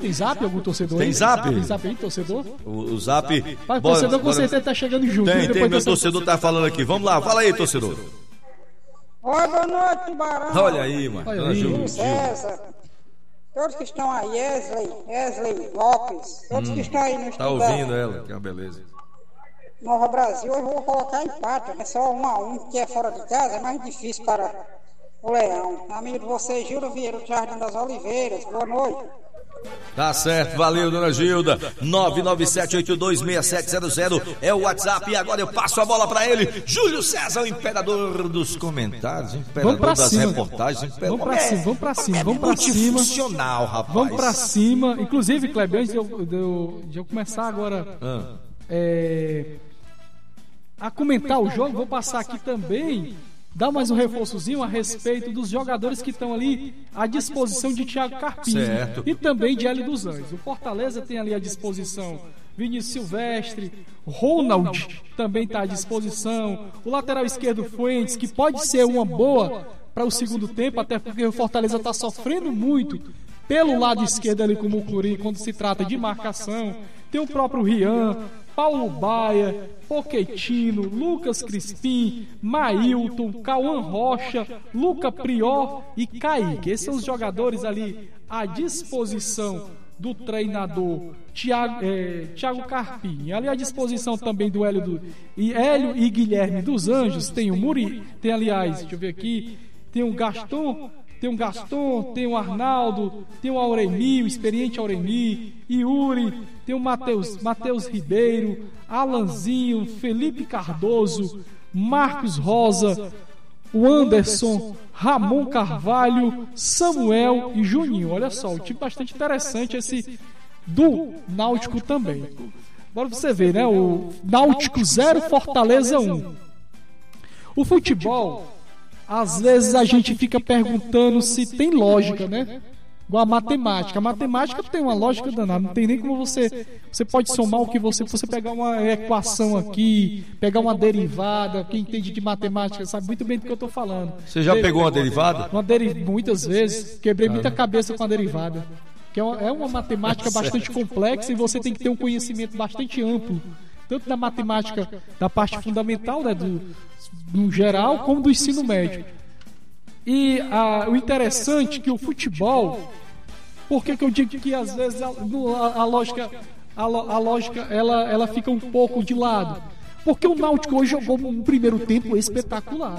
Tem zap algum torcedor? Tem zap? Tem zap aí, torcedor? O zap... Mas o torcedor com certeza tá chegando junto. Tem, meu torcedor tá falando aqui. Vamos lá, fala aí, torcedor. Oi, boa noite, Tubarão. Olha aí, mano. Olha aí. Júlio César. Todos que estão aí, Wesley Lopes. Todos que estão aí no Tá ouvindo ela, que é uma beleza. Nova Brasil, eu vou colocar empate. É só 1-1, que é fora de casa, é mais difícil para o Leão. Amigo de vocês, Gilda Vieira, do Jardim das Oliveiras. Boa noite. Tá certo, valeu, dona Gilda. 997826700 é o WhatsApp. E agora eu passo a bola pra ele, Júlio César, o imperador dos comentários, imperador das reportagens. Vamos pra cima. Funcional, rapaz. Vamos pra cima. Inclusive, Kleber, antes de eu começar agora a comentar o jogo, vou passar aqui também, dar mais um reforçozinho a respeito dos jogadores que estão ali à disposição de Thiago Carpini. Certo. E também de Hélio dos Anjos. O Fortaleza tem ali à disposição Vinícius Silvestre, Ronald também está à disposição, o lateral esquerdo Fuentes, que pode ser uma boa para o segundo tempo, até porque o Fortaleza está sofrendo muito pelo lado esquerdo ali com o Mucuri quando se trata de marcação. Tem o próprio Rian, Paulo Baia, Pochettino, Lucas Crispim, Mailton, Cauã Rocha, Luca Prior e Kaique. Esses são os jogadores ali à disposição do treinador Thiago Carpini. Ali à disposição também do Hélio e Guilherme dos Anjos. Tem o Muri, tem, aliás, deixa eu ver aqui, tem o Gaston, tem o Arnaldo, tem o Auremi, o experiente Auremi, Yuri, tem o Matheus Ribeiro, Alanzinho, Felipe Cardoso, Marcos Rosa, o Anderson, Ramon Carvalho, Samuel e Juninho. Olha só, um time bastante interessante esse do Náutico também. Bora você ver, né? O Náutico 0, Fortaleza 1. O futebol, às vezes a gente fica perguntando se tem lógica, né? Igual a matemática. A matemática tem uma lógica danada. Não tem nem como você pode somar o que você pegar uma equação aqui, pegar uma derivada. Quem entende de matemática sabe muito bem do que eu estou falando. Você já pegou uma derivada? Muitas vezes. Quebrei muita cabeça com a derivada. Que é uma matemática bastante complexa e você tem que ter um conhecimento bastante amplo. Tanto da matemática, da parte fundamental, né, no geral, como do ensino médio. E o interessante é que o futebol, por que eu digo que às vezes a lógica ela fica um pouco de lado? Porque o Náutico hoje jogou um primeiro tempo espetacular.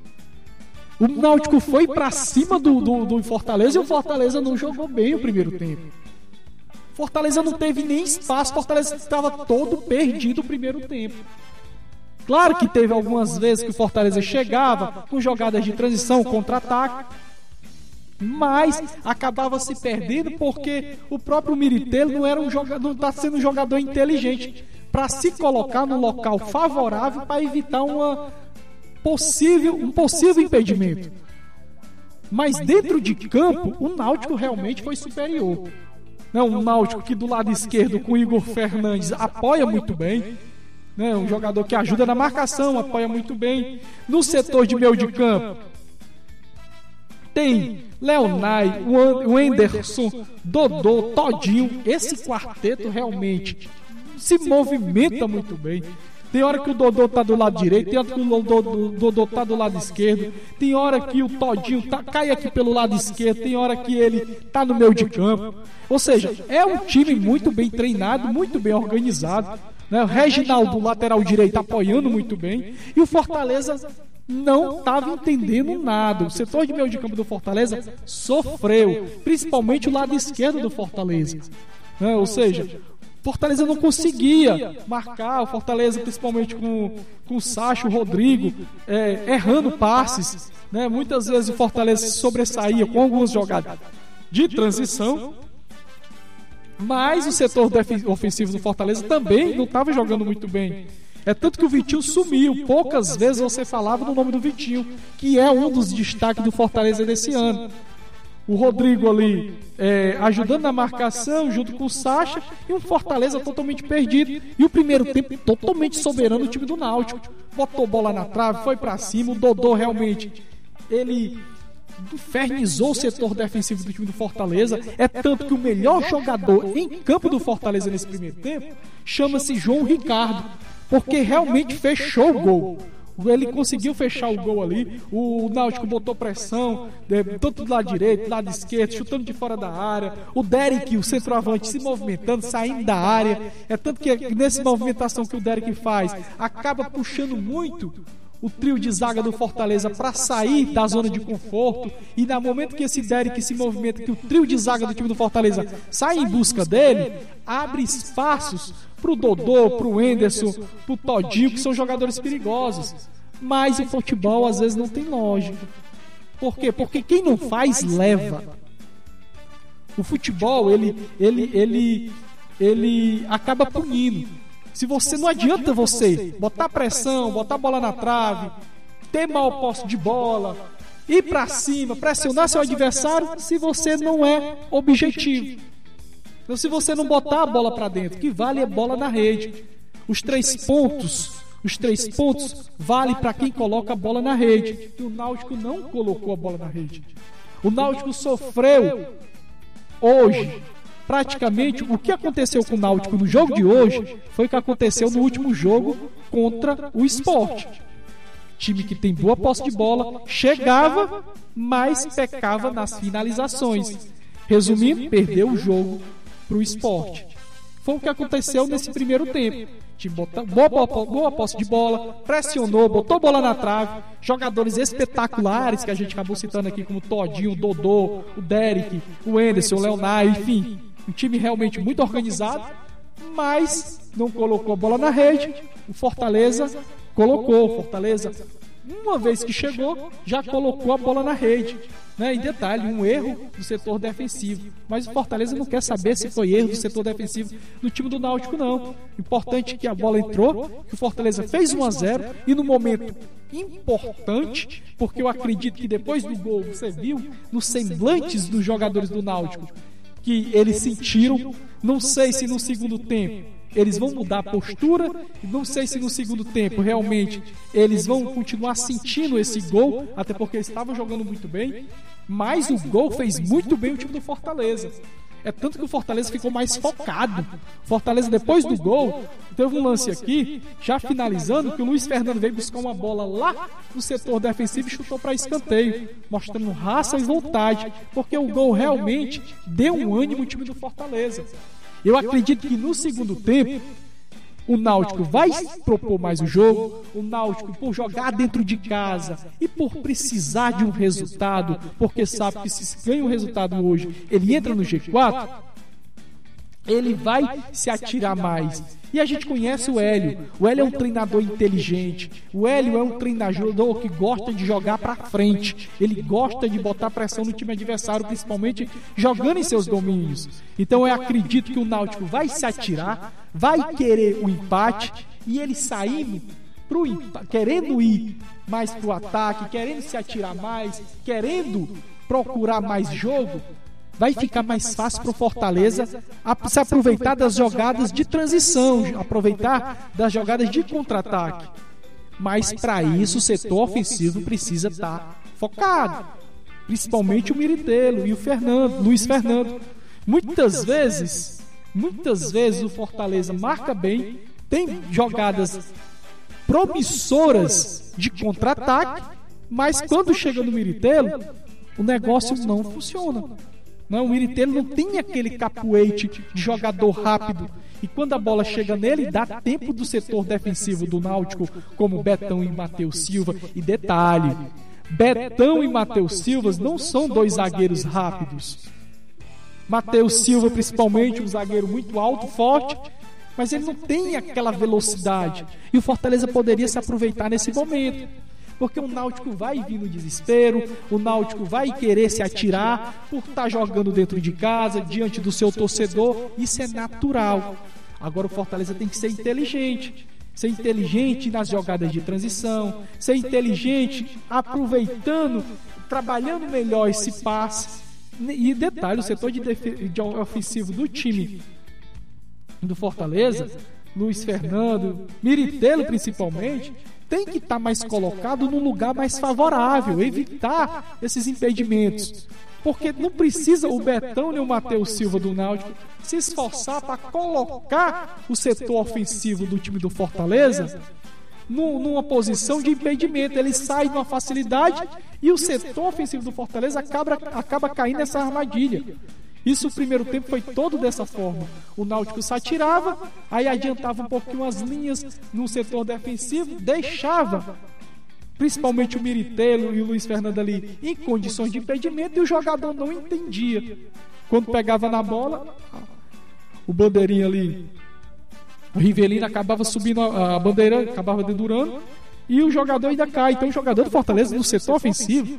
O Náutico foi para cima do Fortaleza e o Fortaleza não jogou bem o primeiro tempo. Fortaleza não teve nem espaço, Fortaleza estava todo perdido o primeiro tempo. Claro que teve algumas vezes que o Fortaleza chegava com jogadas de transição, contra-ataque, mas acabava se perdendo porque o próprio Miritelo não está sendo um jogador inteligente para se colocar no local favorável para evitar um possível impedimento. Mas dentro de campo, o Náutico realmente foi superior. Um Náutico que do lado esquerdo com o Igor Fernandes apoia muito bem. Um jogador que ajuda na marcação, apoia muito bem. No setor de meio de campo tem Leonai, o Anderson, Dodô, Todinho. Esse quarteto realmente se movimenta muito bem. Tem hora que o Dodô tá do lado direito, tem hora que o Dodô tá do lado esquerdo, tem hora que o Todinho cai aqui pelo lado esquerdo, tem hora que ele tá no meio de campo. Ou seja, é um time muito bem treinado, muito bem organizado. O Reginaldo, lateral direito, apoiando muito bem. E o Fortaleza não estava entendendo nada. O setor de meio de campo do Fortaleza sofreu, principalmente o lado esquerdo do Fortaleza. Ou seja, o Fortaleza não conseguia marcar. O Fortaleza, principalmente com o Sacha, o Rodrigo, errando passes. Muitas vezes o Fortaleza se sobressaía com algumas jogadas de transição. Mas o setor ofensivo do Fortaleza também não estava jogando muito bem. É tanto que o Vitinho sumiu. Poucas vezes você falava no nome do Vitinho, que é um dos destaques do Fortaleza desse ano. O Rodrigo ali ajudando na marcação, junto com o Sacha, e um Fortaleza totalmente perdido. E o primeiro tempo totalmente soberano do time do Náutico. Botou bola na trave, foi pra cima. O Dodô realmente, ele infernizou o setor defensivo do time do Fortaleza. É tanto que o melhor jogador em campo do Fortaleza nesse primeiro tempo chama-se João Ricardo, porque realmente fechou o gol. Ele conseguiu fechar o gol ali. O Náutico botou pressão, tanto do lado direito, do lado esquerdo, chutando de fora da área. O Derek, o centroavante, se movimentando, saindo da área. É tanto que nessa movimentação que o Derek faz, acaba puxando muito o trio de zaga do Fortaleza para sair da zona de conforto. E no momento que esse Derek se movimenta, que o trio de zaga do time do Fortaleza sai em busca dele, abre espaços pro Dodô, pro Enderson, pro Todinho, que são jogadores perigosos. Mas o futebol às vezes não tem lógica. Por quê? Porque quem não faz, leva. O futebol, ele acaba punindo. Se você, não adianta você botar pressão, botar a bola na trave, ter mau posse de bola, ir pra cima, pressionar seu adversário, se você não é objetivo. Então, se você não botar a bola pra dentro, que vale é bola na rede. Os 3 pontos vale para quem coloca a bola na rede. E o Náutico não colocou a bola na rede. O Náutico sofreu hoje. Praticamente, o que aconteceu com o Náutico no jogo de hoje foi o que aconteceu no último jogo contra o Sport. Time que tem boa posse de bola, chegava, mas pecava nas finalizações. Resumindo, perdeu o jogo para o Sport. Foi o que aconteceu nesse primeiro tempo. Time boa posse de bola, pressionou, botou bola na trave, jogadores espetaculares que a gente acabou citando aqui, como o Todinho, o Dodô, o Derek, o Enderson, o Leonardo, enfim. Um time realmente muito organizado, mas não colocou a bola na rede. O Fortaleza colocou. O Fortaleza, uma vez que chegou, já colocou a bola na rede. Em detalhe, um erro do setor defensivo. Mas o Fortaleza não quer saber se foi erro do setor defensivo do time do Náutico, não. Importante que a bola entrou, que o Fortaleza fez 1-0 e no momento importante, porque eu acredito que depois do gol, você viu nos semblantes dos jogadores do Náutico que eles sentiram. Não sei se no segundo tempo eles vão mudar a postura, não sei se no segundo tempo realmente eles vão continuar sentindo esse gol, até porque eles estavam jogando muito bem, mas o gol fez muito bem o time do Fortaleza. É tanto que o Fortaleza ficou mais focado. Fortaleza, depois do gol, teve um lance aqui, já finalizando, que o Luiz Fernando veio buscar uma bola lá no setor defensivo e chutou para escanteio, mostrando raça e vontade, porque o gol realmente deu um ânimo ao time do Fortaleza. Eu acredito que no segundo tempo o Náutico vai propor mais o jogo. O Náutico, por jogar dentro de casa e por precisar de um resultado, porque sabe que se ganha um resultado hoje, ele entra no G4, ele vai se atirar mais. E a gente conhece o Hélio. O Hélio é um treinador inteligente. O Hélio é um treinador que gosta de jogar pra frente. Ele gosta de botar pressão no time adversário, principalmente jogando em seus domínios. Então eu acredito que o Náutico vai se atirar, vai querer o empate, e ele saindo querendo ir mais pro ataque, querendo se atirar mais, querendo procurar mais jogo, vai ficar mais fácil para o Fortaleza se aproveitar das jogadas de transição, aproveitar das jogadas de contra-ataque. Mas para isso o setor ofensivo precisa estar focado, principalmente o Miritelo e o Luiz Fernando. Muitas vezes o Fortaleza marca bem, tem jogadas promissoras de contra-ataque, mas quando chega no Miritelo, o negócio não funciona. Não, o Miritelo não tem aquele capoeite de jogador rápido. E quando a bola chega nele, dá tempo do setor defensivo do Náutico, como Betão e Matheus Silva. E detalhe, Betão e Matheus Silva não são dois zagueiros rápidos. Matheus Silva, principalmente, um zagueiro muito alto, forte, mas ele não tem aquela velocidade. E o Fortaleza poderia se aproveitar nesse momento. Porque o Náutico vai vir no desespero, o Náutico vai querer se atirar por estar jogando dentro de casa, diante do seu torcedor. Isso é natural. Agora o Fortaleza tem que ser inteligente. Ser inteligente nas jogadas de transição, ser inteligente aproveitando, trabalhando melhor esse passe. E detalhe, o setor de ofensivo do time do Fortaleza, Luiz Fernando, Miritelo principalmente, tem que estar mais colocado num lugar mais favorável, evitar esses impedimentos. Porque não precisa o Betão nem o Matheus Silva do Náutico se esforçar para colocar o setor ofensivo do time do Fortaleza numa posição de impedimento. Ele sai numa facilidade e o setor ofensivo do Fortaleza acaba caindo nessa armadilha. Isso, o primeiro tempo foi todo dessa forma. O Náutico se atirava, aí adiantava um pouquinho as linhas no setor defensivo, deixava principalmente o Miritelo e o Luiz Fernando ali em condições de impedimento, e o jogador não entendia. Quando pegava na bola, o bandeirinha ali, o Rivelino, acabava subindo a bandeira, acabava dedurando, e o jogador ainda cai. Então o jogador do Fortaleza no setor ofensivo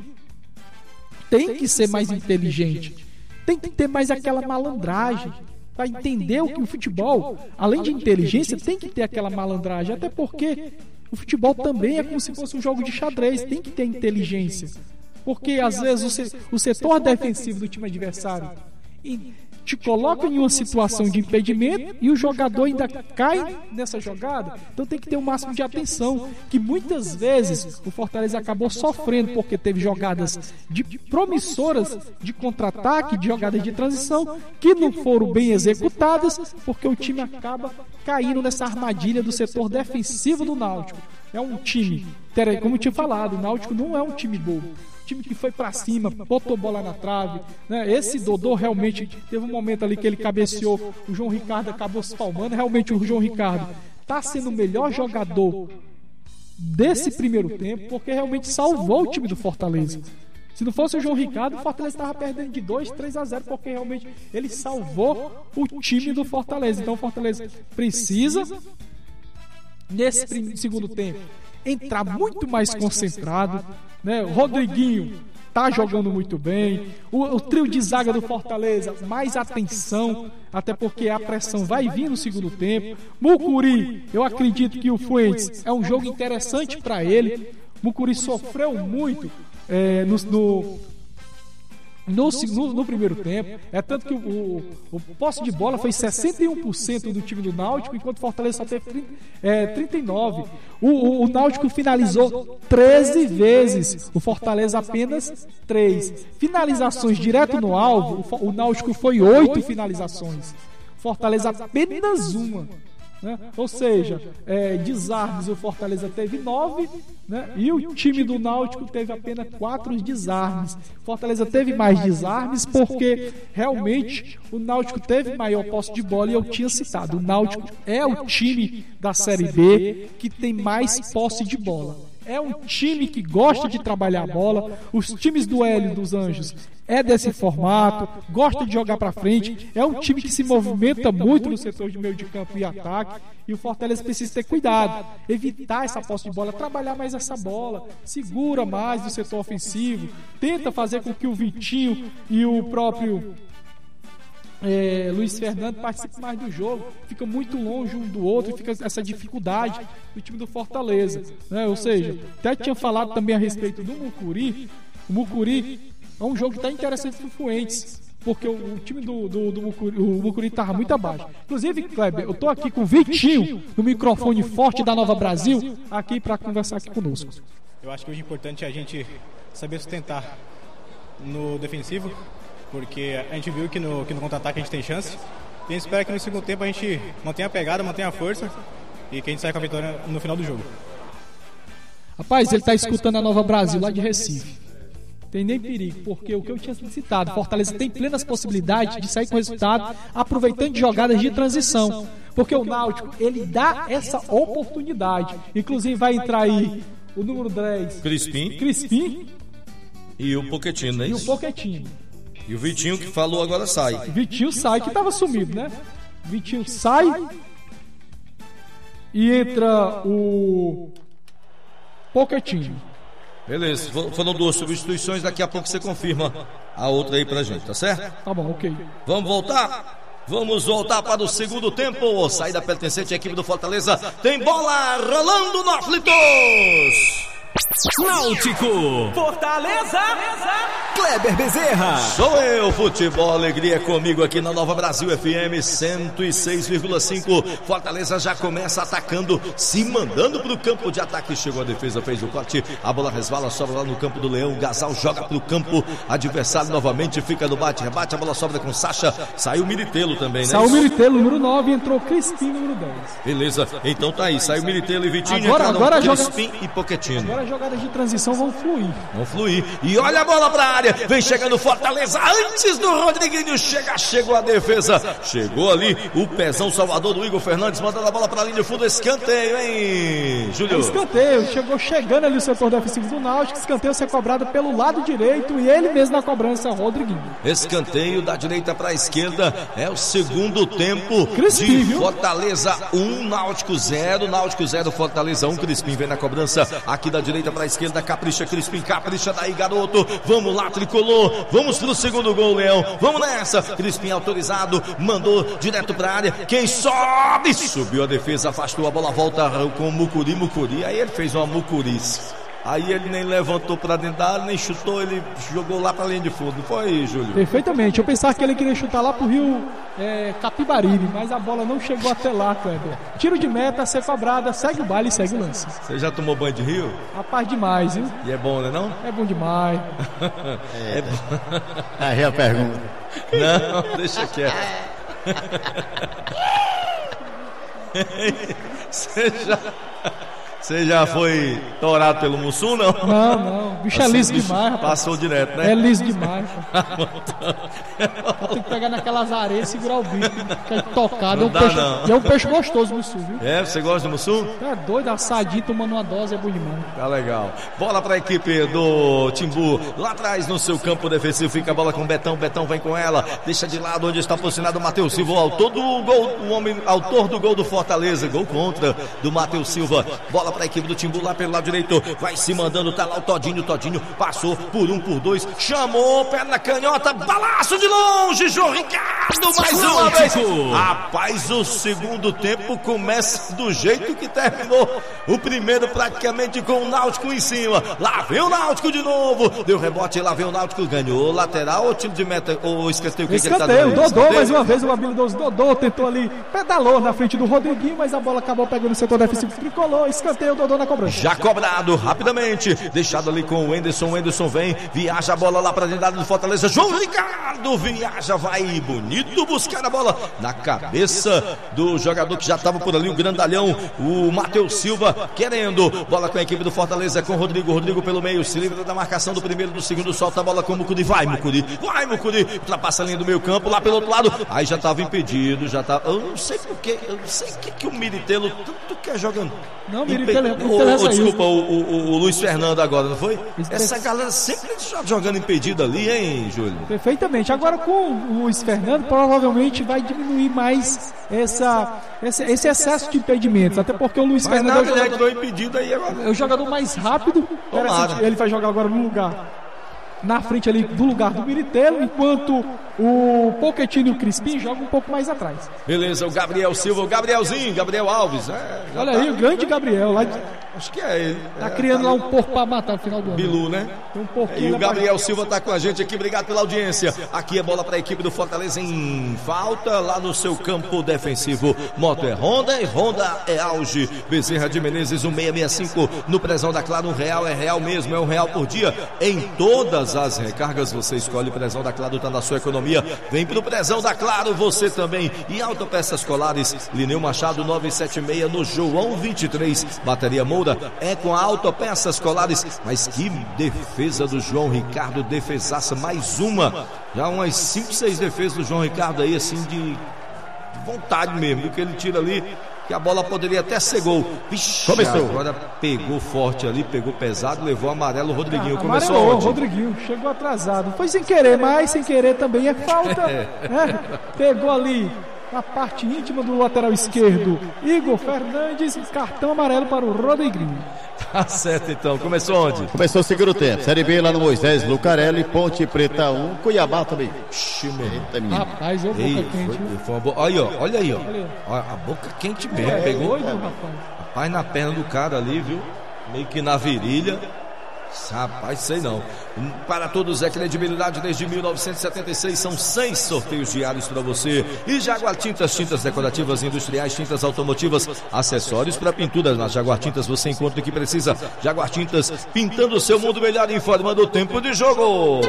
tem que ser mais inteligente, tem que ter mais aquela malandragem para entender o que o futebol, além de inteligência, tem que ter aquela malandragem, até porque o futebol também é como se fosse um jogo de xadrez, tem que ter inteligência. Porque às vezes o setor defensivo do time adversário te coloca em uma situação de impedimento e o jogador ainda cai nessa jogada. Então tem que ter o máximo de atenção, que muitas vezes o Fortaleza acabou sofrendo porque teve jogadas promissoras de contra-ataque, de jogadas de transição que não foram bem executadas, porque o time acaba caindo nessa armadilha do setor defensivo do Náutico. É um time, como eu tinha falado, o Náutico não é um time bobo. Time que foi pra cima, botou bola na trave, né? Esse Dodô realmente teve um momento ali que ele cabeceou, o João Ricardo acabou se palmando. Realmente o João Ricardo tá sendo o melhor jogador desse primeiro tempo, porque realmente salvou o time do Fortaleza. Se não fosse o João Ricardo, o Fortaleza estava perdendo de 2-3-0, porque realmente ele salvou o time do Fortaleza. Então o Fortaleza precisa, nesse segundo tempo, entrar muito mais concentrado, né? O Rodriguinho tá jogando muito bem, o trio de zaga do Fortaleza, mais atenção, até porque a pressão vai vir no segundo tempo. Mucuri, eu acredito que o Fuentes é um jogo interessante para ele. Mucuri sofreu muito no primeiro tempo, tanto que o posse de bola foi 61% do time do Náutico, enquanto o Fortaleza só teve 39%. O Náutico finalizou 13 vezes, o Fortaleza apenas 3. Finalizações direto no alvo, o Náutico foi 8 finalizações, o Fortaleza apenas uma. Né? Ou seja, desarmes o Fortaleza teve 9, né? E o time do Náutico teve apenas 4 desarmes. Fortaleza teve mais desarmes porque realmente o Náutico teve maior posse de bola, e eu tinha citado, o Náutico é o time da Série B que tem mais posse de bola. É um time que gosta de trabalhar a bola. Os times do Hélio dos Anjos é desse formato, gosta de jogar pra frente. É um time que se movimenta muito no setor de meio de campo e ataque. E o Fortaleza precisa ter cuidado, evitar essa posse de bola, trabalhar mais essa bola, segura mais no setor ofensivo, tenta fazer com que o Vitinho e o próprio Luiz Fernando participa mais do jogo, fica muito longe um do outro e fica essa dificuldade do time do Fortaleza, né? Ou seja, até tinha falado também a respeito do Mucuri. O Mucuri é um jogo que está interessante para o Fuentes, porque o time do Mucuri estava muito abaixo. Inclusive, Kleber, eu estou aqui com o Vitinho no microfone forte da Nova Brasil aqui para conversar aqui conosco. Eu acho que hoje o importante é a gente saber sustentar no defensivo, porque a gente viu que no contra-ataque a gente tem chance. E a gente espera que no segundo tempo a gente mantenha a pegada, mantenha a força e que a gente saia com a vitória no final do jogo. Rapaz, ele está escutando a Nova Brasil lá de Recife. Tem nem perigo, porque o que eu tinha citado, Fortaleza tem plenas possibilidades de sair com resultado, aproveitando de jogadas de transição. Porque o Náutico, ele dá essa oportunidade. Inclusive vai entrar aí o número 10, Crispim e o Pochettino, não é isso? E o Pochettino. E o Vitinho, que falou, agora sai. O Vitinho sai, que estava sumido, né? O Vitinho sai e entra o Pochettino. Beleza, foram 2 substituições, daqui a pouco você confirma a outra aí pra gente, tá certo? Tá bom, ok. Vamos voltar? Vamos voltar para o segundo tempo. Saída pertencente à equipe do Fortaleza. Tem bola rolando no Aflitos. Náutico, Fortaleza. Kleber Bezerra. Sou eu, futebol, alegria comigo aqui na Nova Brasil FM 106,5. Fortaleza já começa atacando, se mandando pro campo de ataque. Chegou a defesa, fez o corte, a bola resvala, sobra lá no campo do Leão. Gasal joga pro campo adversário novamente, fica no bate-rebate, a bola sobra com Sacha. Saiu o Militelo também, né? Saiu o Militelo, número 9, entrou Crispim, número 10. Beleza, então tá aí, saiu o Militelo e Vitinho. Agora Crispim e Pochettino. Agora as jogadas de transição vão fluir. E olha a bola pra área, vem chegando Fortaleza antes do Rodriguinho, chegou a defesa, chegou ali o pezão Salvador do Igor Fernandes, mandando a bola pra linha de fundo, escanteio, hein, Júlio? Escanteio, chegando ali o setor defensivo do Náutico, escanteio ser cobrado pelo lado direito e ele mesmo na cobrança, Rodriguinho. Escanteio da direita pra esquerda, é o segundo tempo Crispim, de Fortaleza 1, Náutico 0, Fortaleza 1, Crispim vem na cobrança aqui da direita pra esquerda, capricha Crispim, capricha daí garoto, vamos lá Tricolor, vamos pro segundo gol Leão, vamos nessa, Crispim autorizado, mandou direto pra área, quem sobe, subiu a defesa, afastou a bola, volta com o Mucuri, aí ele fez uma mucurice. Aí ele nem levantou pra dentro da área, nem chutou, ele jogou lá pra linha de fundo. Não foi, Júlio? Perfeitamente. Eu pensava que ele queria chutar lá pro Rio Capibaribe, mas a bola não chegou até lá, Kleber. Tiro de meta, ser cobrada, segue o baile e segue o lance. Você já tomou banho de rio? Rapaz, demais, viu? E é bom, né não? É bom demais. É bom. Aí a pergunta. Não, deixa quieto. Você já foi torado pelo Mussum, não? Não. Bicho é liso demais, rapaz. Passou direto, né? É liso demais, rapaz. Tem que pegar naquelas areias e segurar o bicho. Que é tocado. É um peixe gostoso, Mussum, viu? É, você gosta do Mussum? É doido, assadinho, tomando uma dose, é bom demais. Tá legal. Bola pra equipe do Timbu. Lá atrás, no seu campo defensivo, fica a bola com o Betão. Betão vem com ela. Deixa de lado onde está posicionado o Matheus Silva. O autor do gol, autor do gol do Fortaleza. Gol contra do Matheus Silva. Bola para a equipe do Timbu lá pelo lado direito, vai se mandando, tá lá o Todinho passou por 1, por 2, chamou, perna canhota, balaço de longe, João Ricardo, mais uma vez. Rapaz, o segundo tempo começa do jeito que terminou o primeiro, praticamente com o Náutico em cima. Lá vem o Náutico de novo, deu rebote, lá vem o Náutico, ganhou lateral ou tiro de meta, ou escanteio? Escanteio, Dodô, mais uma vez o habilidoso Dodô tentou ali, pedalou na frente do Rodriguinho, mas a bola acabou pegando no setor defensivo tricolor, escanteio. O Dodô na cobrança. Já cobrado, rapidamente, deixado ali com o Enderson. O Enderson vem, viaja a bola lá para dentro do Fortaleza. João Ricardo viaja, vai bonito buscar a bola na cabeça do jogador que já estava por ali, o grandalhão, o Matheus Silva, querendo bola com a equipe do Fortaleza, com o Rodrigo pelo meio, se livra da marcação do primeiro, do segundo, solta a bola com o Mucuri, vai Mucuri, ultrapassa a linha do meio campo, lá pelo outro lado, aí já estava impedido, eu não sei porquê, eu não sei o que o Militelo tanto quer jogando. Não, desculpa, o Luiz Fernando agora, não foi? Essa galera sempre jogando impedido ali, hein, Júlio? Perfeitamente. Agora com o Luiz Fernando, provavelmente vai diminuir mais esse excesso de impedimentos. Até porque o Luiz Fernando impedido aí agora. É o jogador mais rápido. Ele vai jogar agora no lugar, na frente ali do lugar do Militelo, enquanto o Pochettino e o Crispim jogam um pouco mais atrás. Beleza, o Gabriel Silva, o Gabrielzinho, Gabriel Alves. Olha aí, o grande Gabriel. Lá acho que é ele. Tá criando lá um porco pra matar no final do ano. Bilu, né? Tem um porquinho. E o Gabriel Silva tá com a gente aqui, obrigado pela audiência. Aqui é bola pra equipe do Fortaleza em falta, lá no seu campo defensivo. Moto é Honda e Honda é Auge. Bezerra de Menezes, 1665 no Prezão da Claro, R$1 é real mesmo, é R$1 por dia. Em todas as recargas você escolhe o Prezão da Claro, tá na sua economia. Vem pro Prezão da Claro, você também. E Autopeças Colares, Lineu Machado 976 no João 23. Bateria Moura é com a Autopeças Colares. Mas que defesa do João Ricardo, defesaça, mais uma. Já umas 5, 6 defesas do João Ricardo aí, assim, de vontade mesmo, que ele tira ali, que a bola poderia até ser gol. Vixe, começou. Agora pegou forte ali, pegou pesado, levou amarelo o Rodriguinho. Começou ontem. O Rodriguinho chegou atrasado. Foi sem querer, mas sem querer também é falta. Pegou ali na parte íntima do lateral esquerdo Igor Fernandes, cartão amarelo para o Rodriguinho. Tá certo então, começou onde? Começou o segundo tempo, Série B lá no Moisés Lucarelli, Ponte Preta 1, Cuiabá também. Rapaz, eu boca quente. Olha aí, ó. A boca quente mesmo, pegou. Doido, rapaz, na perna do cara ali, viu? Meio que na virilha. Rapaz, sei não. Para todos é credibilidade desde 1976. São 6 sorteios diários para você. E Jaguar Tintas, tintas decorativas industriais, tintas automotivas, acessórios para pinturas. Na Jaguar Tintas você encontra o que precisa. Jaguar Tintas, pintando o seu mundo melhor, informando o tempo de jogo.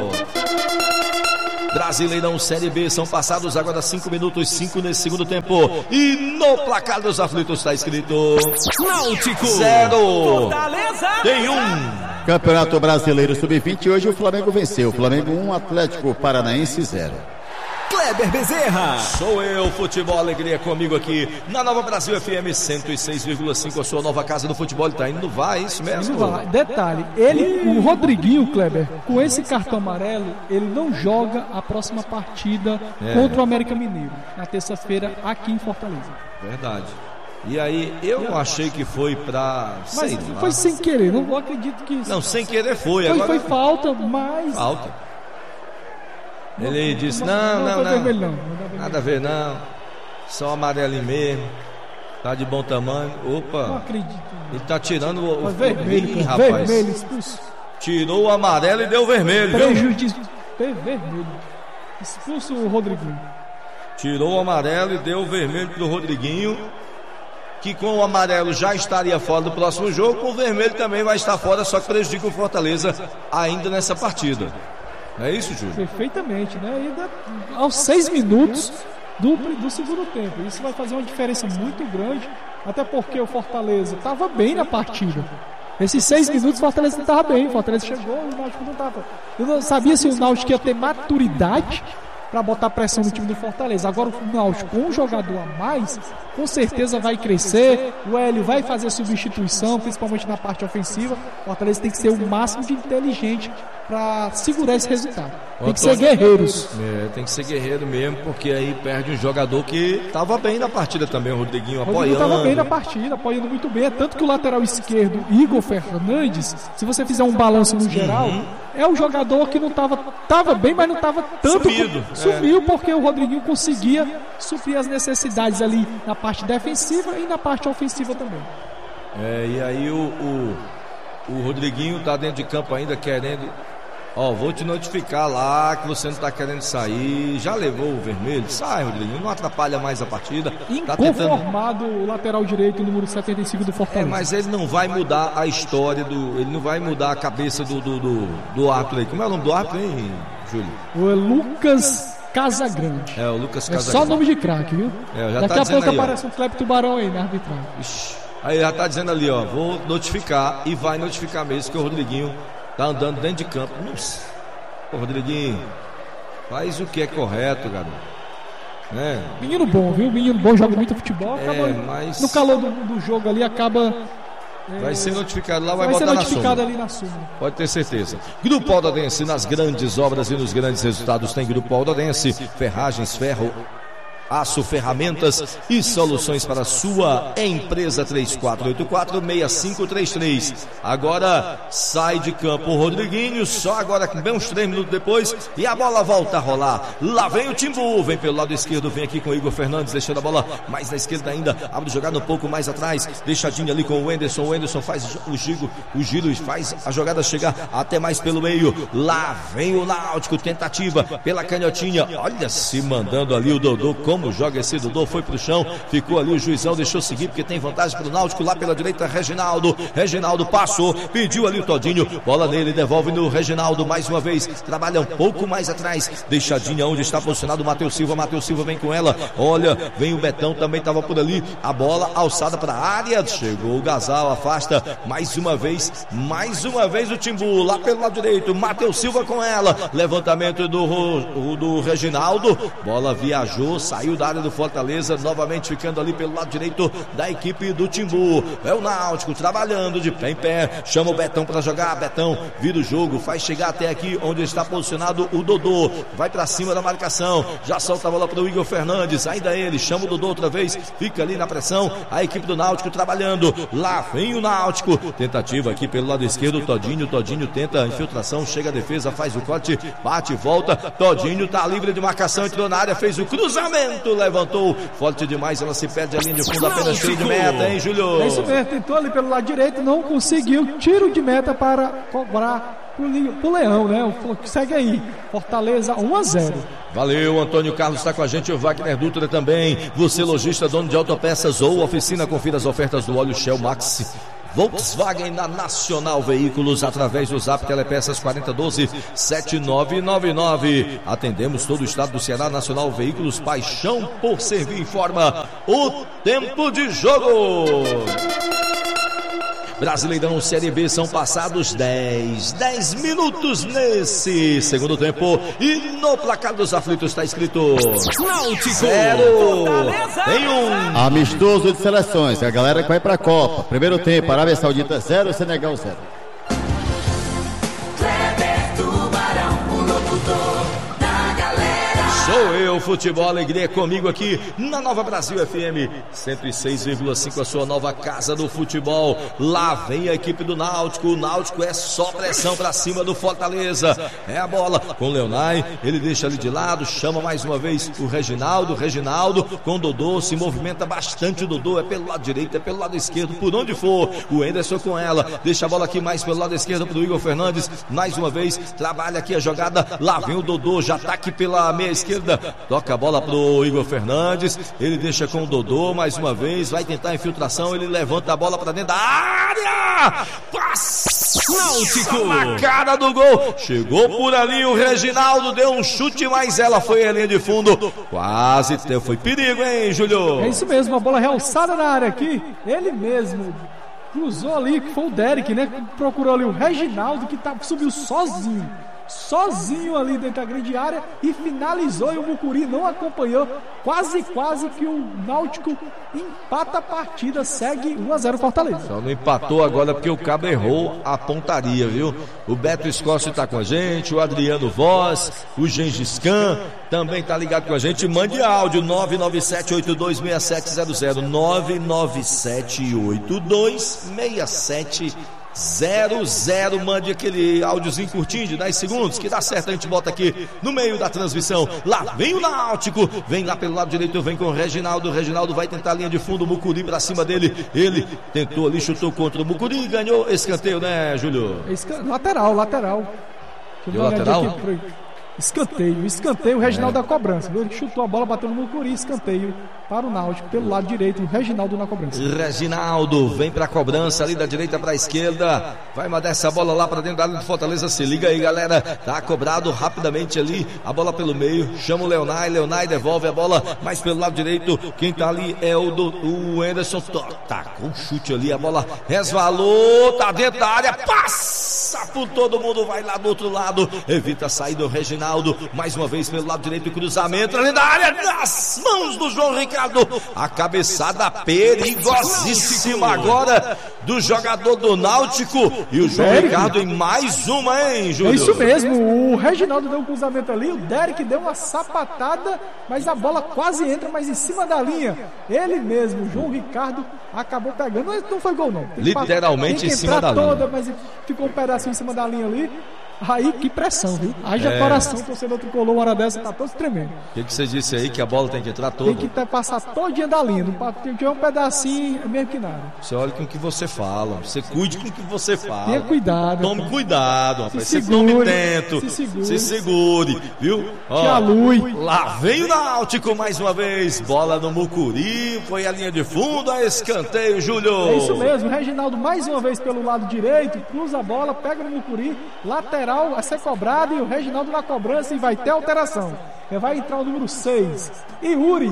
Brasileirão Série B, são passados agora 5 minutos, 5 nesse segundo tempo. E no placar dos aflitos está escrito Náutico 0, Fortaleza tem 1. Campeonato Brasileiro Sub-20, hoje o Flamengo venceu. Flamengo 1, Atlético Paranaense 0. Kleber Bezerra. Sou eu, Futebol Alegria, comigo aqui na Nova Brasil FM 106,5, a sua nova casa do futebol. Ele tá indo no VAR, é isso mesmo? Indo no VAR. Detalhe, o Rodriguinho, Kleber, com esse cartão amarelo, ele não joga a próxima partida contra o América Mineiro, na terça-feira, aqui em Fortaleza. Verdade. E aí, eu achei que foi pra... Mas foi sem querer, não acredito que... Não, sem querer foi. Foi falta, mas... Falta. Ele disse, não. Vermelho, Nada a ver, não. Só amarelinho mesmo. Tá de bom tamanho. Opa. Não acredito. Ele tá tirando o vermelho, rapaz. Vermelho, expulso. Tirou o amarelo e deu vermelho. Prejuízo. Vermelho. Expulso o Rodriguinho. Tirou o amarelo e deu o vermelho pro Rodriguinho, que com o amarelo já estaria fora do próximo jogo. Com o vermelho também vai estar fora, só que prejudica o Fortaleza ainda nessa partida. É isso, Júlio? Perfeitamente, né? Ainda aos 6 minutos do segundo tempo. Isso vai fazer uma diferença muito grande, até porque o Fortaleza estava bem na partida. Esses 6 minutos o Fortaleza estava bem. O Fortaleza chegou e o Náutico não estava. Eu não sabia se o Náutico ia ter maturidade para botar pressão no time do Fortaleza. Agora o Náutico, com um jogador a mais, com certeza vai crescer. O Hélio vai fazer substituição, principalmente na parte ofensiva. O Fortaleza tem que ser o máximo de inteligente para segurar esse resultado. Tem que ser guerreiros. Tem que ser guerreiro mesmo, porque aí perde um jogador que estava bem na partida também, o Rodriguinho apoiando. Estava bem na partida, apoiando muito bem. É tanto que o lateral esquerdo, Igor Fernandes, se você fizer um balanço no geral, é um jogador que não estava bem, mas não estava tanto. Sumiu porque o Rodriguinho conseguia suprir as necessidades ali na parte defensiva e na parte ofensiva também. E aí o Rodriguinho tá dentro de campo ainda querendo... vou te notificar lá que você não tá querendo sair. Já levou o vermelho? Sai, Rodriguinho, não atrapalha mais a partida. Inconformado o lateral direito, número 75 do Fortaleza. Mas ele não vai mudar a história ele não vai mudar a cabeça do árbitro aí. Como é o nome do árbitro, hein, Júlio? O Lucas Casagrande. O Lucas Casagrande. Só nome de craque, viu? Daqui a pouco aparece um Kleber Tubarão aí na arbitragem. Aí já tá dizendo ali, vou notificar, e vai notificar mesmo que o Rodriguinho tá andando dentro de campo. Nossa. Rodriguinho, faz o que é correto, garoto. Menino bom, viu? Menino bom, joga muito futebol. Mas... No calor do jogo ali acaba... Vai ser notificado lá, vai botar na sombra. Ali na sombra. Pode ter certeza. Grupo Aldadense, nas grandes obras e nos grandes resultados tem Grupo Aldadense. Ferragens, ferro, aço, ferramentas e soluções para a sua empresa. 3484-6533. Agora sai de campo o Rodriguinho, só agora bem uns 3 minutos depois, e a bola volta a rolar. Lá vem o Timbu, vem pelo lado esquerdo, vem aqui com o Igor Fernandes, deixando a bola mais na esquerda ainda, abre jogada um pouco mais atrás, deixadinho ali com o Wenderson. O Wenderson faz o giro e faz a jogada chegar até mais pelo meio. Lá vem o Náutico, tentativa pela canhotinha, olha, se mandando ali o Dodô. Como joga esse Dodô, foi pro chão, ficou ali, o juizão deixou seguir porque tem vantagem pro Náutico. Lá pela direita, Reginaldo passou, pediu ali o Todinho, bola nele, devolve no Reginaldo mais uma vez, trabalha um pouco mais atrás, deixadinha onde está posicionado o Matheus Silva vem com ela, olha, vem o Betão, também estava por ali, a bola alçada para a área, chegou o Gasal, afasta mais uma vez o Timbu, lá pelo lado direito, Matheus Silva com ela, levantamento do Reginaldo, bola viajou, saiu da área do Fortaleza, novamente ficando ali pelo lado direito da equipe do Timbu. É o Náutico trabalhando de pé em pé, chama o Betão para jogar, Betão vira o jogo, faz chegar até aqui onde está posicionado o Dodô, vai para cima da marcação, já solta a bola para o Igor Fernandes, ainda ele, chama o Dodô outra vez, fica ali na pressão, a equipe do Náutico trabalhando, lá vem o Náutico, tentativa aqui pelo lado esquerdo, Todinho tenta a infiltração, chega a defesa, faz o corte, bate, volta, Todinho tá livre de marcação, entrou na área, fez o cruzamento, cruzamento, levantou, forte demais, ela se perde a linha de fundo, apenas tiro de meta, hein, Júlio? É isso mesmo, tentou ali pelo lado direito, não conseguiu, tiro de meta para cobrar pro Leão, né? Segue aí, Fortaleza 1-0. Valeu, Antônio Carlos está com a gente, o Wagner Dutra também. Você, lojista, dono de autopeças ou oficina, confira as ofertas do óleo Shell Maxi Volkswagen na Nacional Veículos através do Zap Telepeças 4012-7999. Atendemos todo o estado do Ceará. Nacional Veículos, paixão por servir. Informa o tempo de jogo. Brasileirão Série B, são passados 10 minutos nesse segundo tempo e no placar dos aflitos está escrito Náutico 0 em 1. Amistoso de seleções, a galera que vai pra Copa. Primeiro tempo, Arábia Saudita 0, Senegal 0. Sou eu, futebol, alegria comigo aqui na Nova Brasil FM 106,5, a sua nova casa do futebol. Lá vem a equipe do Náutico. O Náutico é só pressão pra cima do Fortaleza. É a bola com o Leonai, ele deixa ali de lado, chama mais uma vez o Reginaldo com o Dodô, se movimenta bastante o Dodô, é pelo lado direito, é pelo lado esquerdo, por onde for. O Anderson com ela, deixa a bola aqui mais pelo lado esquerdo pro Igor Fernandes, mais uma vez, trabalha aqui a jogada, lá vem o Dodô, já tá aqui pela meia esquerda, toca a bola pro Igor Fernandes, ele deixa com o Dodô, mais uma vez, vai tentar a infiltração, ele levanta a bola pra dentro da área, passa Náutico na cara do gol, chegou por ali o Reginaldo, deu um chute, mas ela foi a linha de fundo, quase foi perigo, hein, Júlio? É isso mesmo, a bola realçada na área aqui, ele mesmo cruzou ali, que foi o Derek, né, procurou ali o Reginaldo, que subiu sozinho ali dentro da grande área e finalizou, e o Mucuri não acompanhou, quase que o Náutico empata a partida, segue 1-0 Fortaleza. Só não empatou agora porque o Cabo errou a pontaria, viu? O Beto Escócio está com a gente, o Adriano Voz, o Gengis Khan também está ligado com a gente. Mande áudio 997826700, 997826700. Mande aquele áudiozinho curtinho de 10 segundos que dá certo, a gente bota aqui no meio da transmissão. Lá vem o Náutico, vem lá pelo lado direito, vem com o Reginaldo vai tentar a linha de fundo, o Mucuri pra cima dele, ele tentou ali, chutou contra o Mucuri, ganhou escanteio, né, Júlio? Lateral. Deu lateral? Escanteio, o Reginaldo da cobrança. Ele chutou a bola, bateu no Mucuri, escanteio para o Náutico, pelo lado direito, o Reginaldo na cobrança. Reginaldo vem para a cobrança ali da direita para a esquerda, vai mandar essa bola lá para dentro da área do Fortaleza, se liga aí, galera, tá cobrado rapidamente ali, a bola pelo meio, chama o Leonai devolve a bola, mais pelo lado direito, quem tá ali é o Anderson, tá com chute ali, a bola resvalou, tá dentro da área, passa por todo mundo, vai lá do outro lado, evita a saída do Reginaldo, mais uma vez pelo lado direito, cruzamento ali da área, nas mãos do João Ricardo, a cabeçada perigosíssima agora do jogador do Náutico, e o João Ricardo em mais uma, hein, Júlio? É isso mesmo, o Reginaldo deu um cruzamento ali, o Derek deu uma sapatada, mas a bola quase entra, mas em cima da linha, ele mesmo, o João Ricardo, acabou pegando, mas não foi gol não. Literalmente em cima da linha. Mas ficou um pedacinho em cima da linha ali. Aí, que pressão, viu? Haja coração, o torcedor tricolor, uma hora dessa, tá todo tremendo. O que você disse aí, que a bola tem que entrar toda? Tem que passar todinha da linha, não tem que ter um pedacinho, mesmo que nada. Você olha com o que você fala, você cuide com o que você fala. Tenha cuidado. Tome cuidado, rapaz. Você tome tento. Se segure, viu? Ó, lá vem o Náutico mais uma vez, bola no Mucuri, foi a linha de fundo, a escanteio, Júlio. É isso mesmo, o Reginaldo mais uma vez pelo lado direito, cruza a bola, pega no Mucuri, lateral a ser cobrado, e o Reginaldo na cobrança, e vai ter alteração. Vai entrar o número 6, Yuri,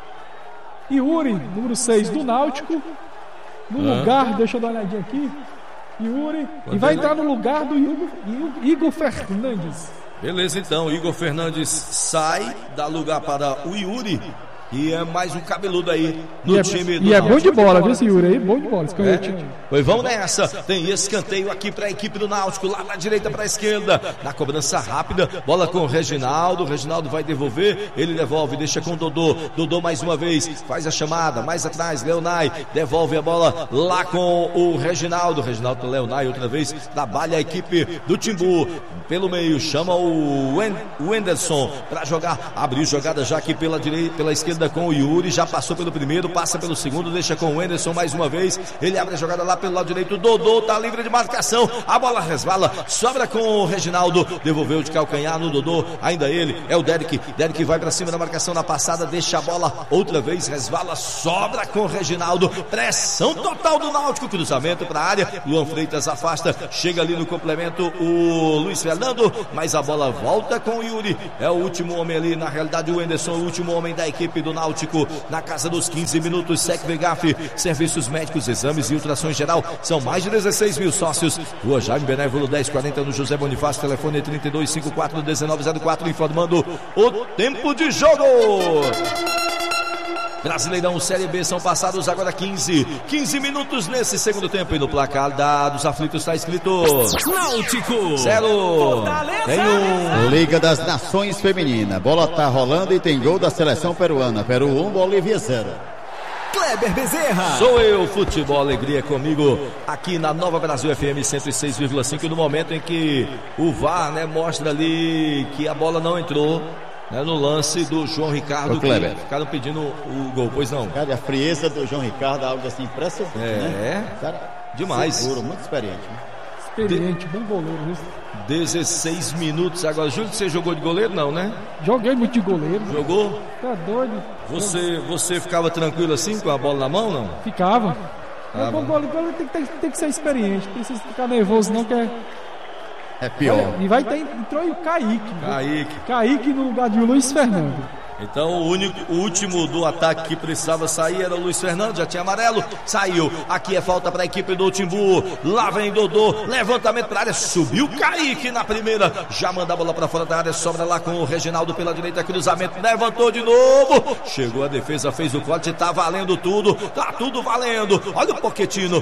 número 6 do Náutico, no lugar, deixa eu dar uma olhadinha aqui, Yuri, e vai entrar no lugar do Igor Fernandes. Beleza, então, Igor Fernandes sai, dá lugar para o Yuri, E é mais um cabeludo aí no time do E é Náutico. bom de bola, viu, senhor? Aí, bom de bola. Esse canhotinho aí. Pois vamos nessa. Tem escanteio aqui para a equipe do Náutico, lá na direita para a esquerda. Na cobrança rápida, bola com o Reginaldo. O Reginaldo vai devolver, ele devolve, deixa com o Dodô. Dodô mais uma vez, faz a chamada, mais atrás, Leonai, devolve a bola lá com o Reginaldo. Reginaldo, Leonai outra vez, trabalha a equipe do Timbu. Pelo meio, chama o Wenderson para jogar, abriu jogada já aqui pela direita, pela esquerda com o Yuri, já passou pelo primeiro, passa pelo segundo, deixa com o Wenderson mais uma vez, ele abre a jogada lá pelo lado direito, o Dodô tá livre de marcação, a bola resvala, sobra com o Reginaldo, devolveu de calcanhar no Dodô, ainda ele, é o Derek vai pra cima da marcação na passada, deixa a bola outra vez, resvala, sobra com o Reginaldo, pressão total do Náutico, cruzamento pra área, Luan Freitas afasta, chega ali no complemento o Luiz Fernando, mas a bola volta com o Yuri, é o último homem ali, na realidade o Wenderson, o último homem da equipe do Náutico, na casa dos 15 minutos, SecVegaf, serviços médicos, exames e ultrassom geral, são mais de 16 mil sócios, Rua Jaime Benévolo 1040 no José Bonifácio, telefone 3254-1904, informando o tempo de jogo. Brasileirão Série B, são passados agora 15 minutos nesse segundo tempo e no placar dos aflitos está escrito Náutico 0. Tem um. Liga das Nações Feminina. Bola tá rolando e tem gol da seleção peruana. Peru 1, Bolívia 0. Kleber Bezerra. Sou eu, Futebol Alegria comigo aqui na Nova Brasil FM 106,5 no momento em que o VAR, mostra ali que a bola não entrou. No lance do João Ricardo, que ficaram pedindo o gol, pois não? Cara, a frieza do João Ricardo é algo assim impressionante, né? Cara, demais. Seguro, muito experiente. Né? Experiente, bom goleiro, viu? 16 minutos agora. Júlio, você jogou de goleiro, não, né? Joguei muito de goleiro. Jogou? Tá doido. Você ficava tranquilo assim, com a bola na mão, não? Ficava. Bom goleiro tem que ser experiente, não precisa ficar nervoso não, que é pior. Olha, e entrou aí o Kaique. Kaique no lugar de Luiz Fernando. Então o último do ataque que precisava sair era o Luiz Fernando, já tinha amarelo, saiu, aqui é falta para a equipe do Timbu, lá vem Dodô, levantamento para a área, subiu Kaique na primeira, já manda a bola para fora da área, sobra lá com o Reginaldo pela direita, cruzamento, levantou de novo, chegou a defesa, fez o corte, tá valendo tudo, tá tudo valendo, olha o Pochettino,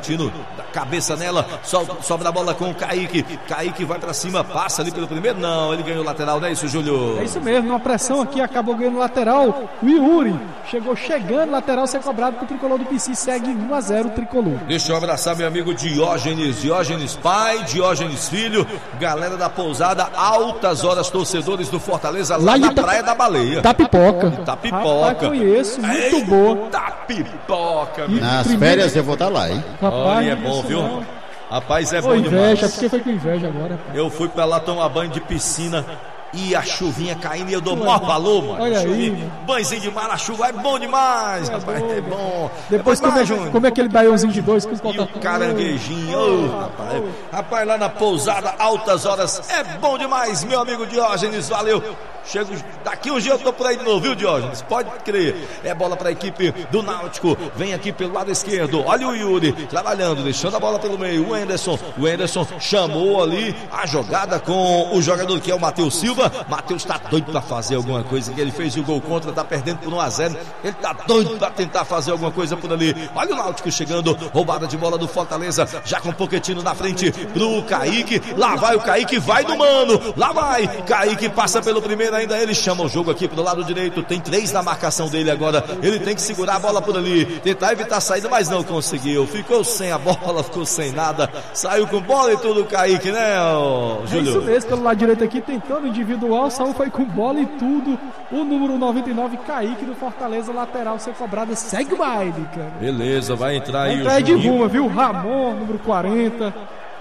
da cabeça nela, sobra a bola com o Kaique vai para cima, passa ali pelo primeiro, não, ele ganhou o lateral, não é isso, Júlio? É isso mesmo, uma pressão aqui, acabou ganhando lateral, o Yuri chegando, lateral ser cobrado pro tricolor do PC, segue 1-0 o tricolor. Deixa eu abraçar meu amigo Diógenes pai, Diógenes filho, galera da pousada, altas horas, torcedores do Fortaleza, lá na Praia da Baleia. Tapipoca. Rapaz, conheço, muito boa. Tapipoca, nas férias eu vou estar lá, hein? Rapaz, é bom, viu? Rapaz, é bom inveja, demais. porque foi com inveja agora. Rapaz. Eu fui pra lá tomar banho de piscina e a chuvinha caindo e eu dou maior valor, mano. Olha aí. Banhozinho de mar na chuva é bom demais, rapaz. É bom. Depois come aquele baiãozinho de 2 com os e o caranguejinho, rapaz. Rapaz, lá na pousada, altas horas, é bom demais, meu amigo Diógenes, valeu. Chego, daqui um dia eu tô por aí de novo, viu, Diógenes? Pode crer. É bola para a equipe do Náutico. Vem aqui pelo lado esquerdo. Olha o Yuri trabalhando, deixando a bola pelo meio. O Wenderson chamou ali a jogada com o jogador que é o Matheus Silva. Matheus tá doido para fazer alguma coisa, que ele fez o gol contra, tá perdendo por 1-0. Ele tá doido para tentar fazer alguma coisa por ali. Olha o Náutico chegando, roubada de bola do Fortaleza, já com o Pochettino na frente pro Kaique. Lá vai o Kaique, vai do mano. Lá vai. Kaique passa pelo primeiro, ainda ele chama o jogo aqui pro lado direito, tem 3 na marcação dele agora, ele tem que segurar a bola por ali, tentar evitar a saída, mas não conseguiu, ficou sem a bola, ficou sem nada, saiu com bola e tudo, Kaique, né, Júlio? É isso mesmo, pelo lado direito aqui, tentando individual, saiu, foi com bola e tudo, o número 99, Kaique do Fortaleza, lateral, ser cobrada, segue o baile, cara. Beleza, vai entrar aí o de Ruma, viu, Ramon, número 40.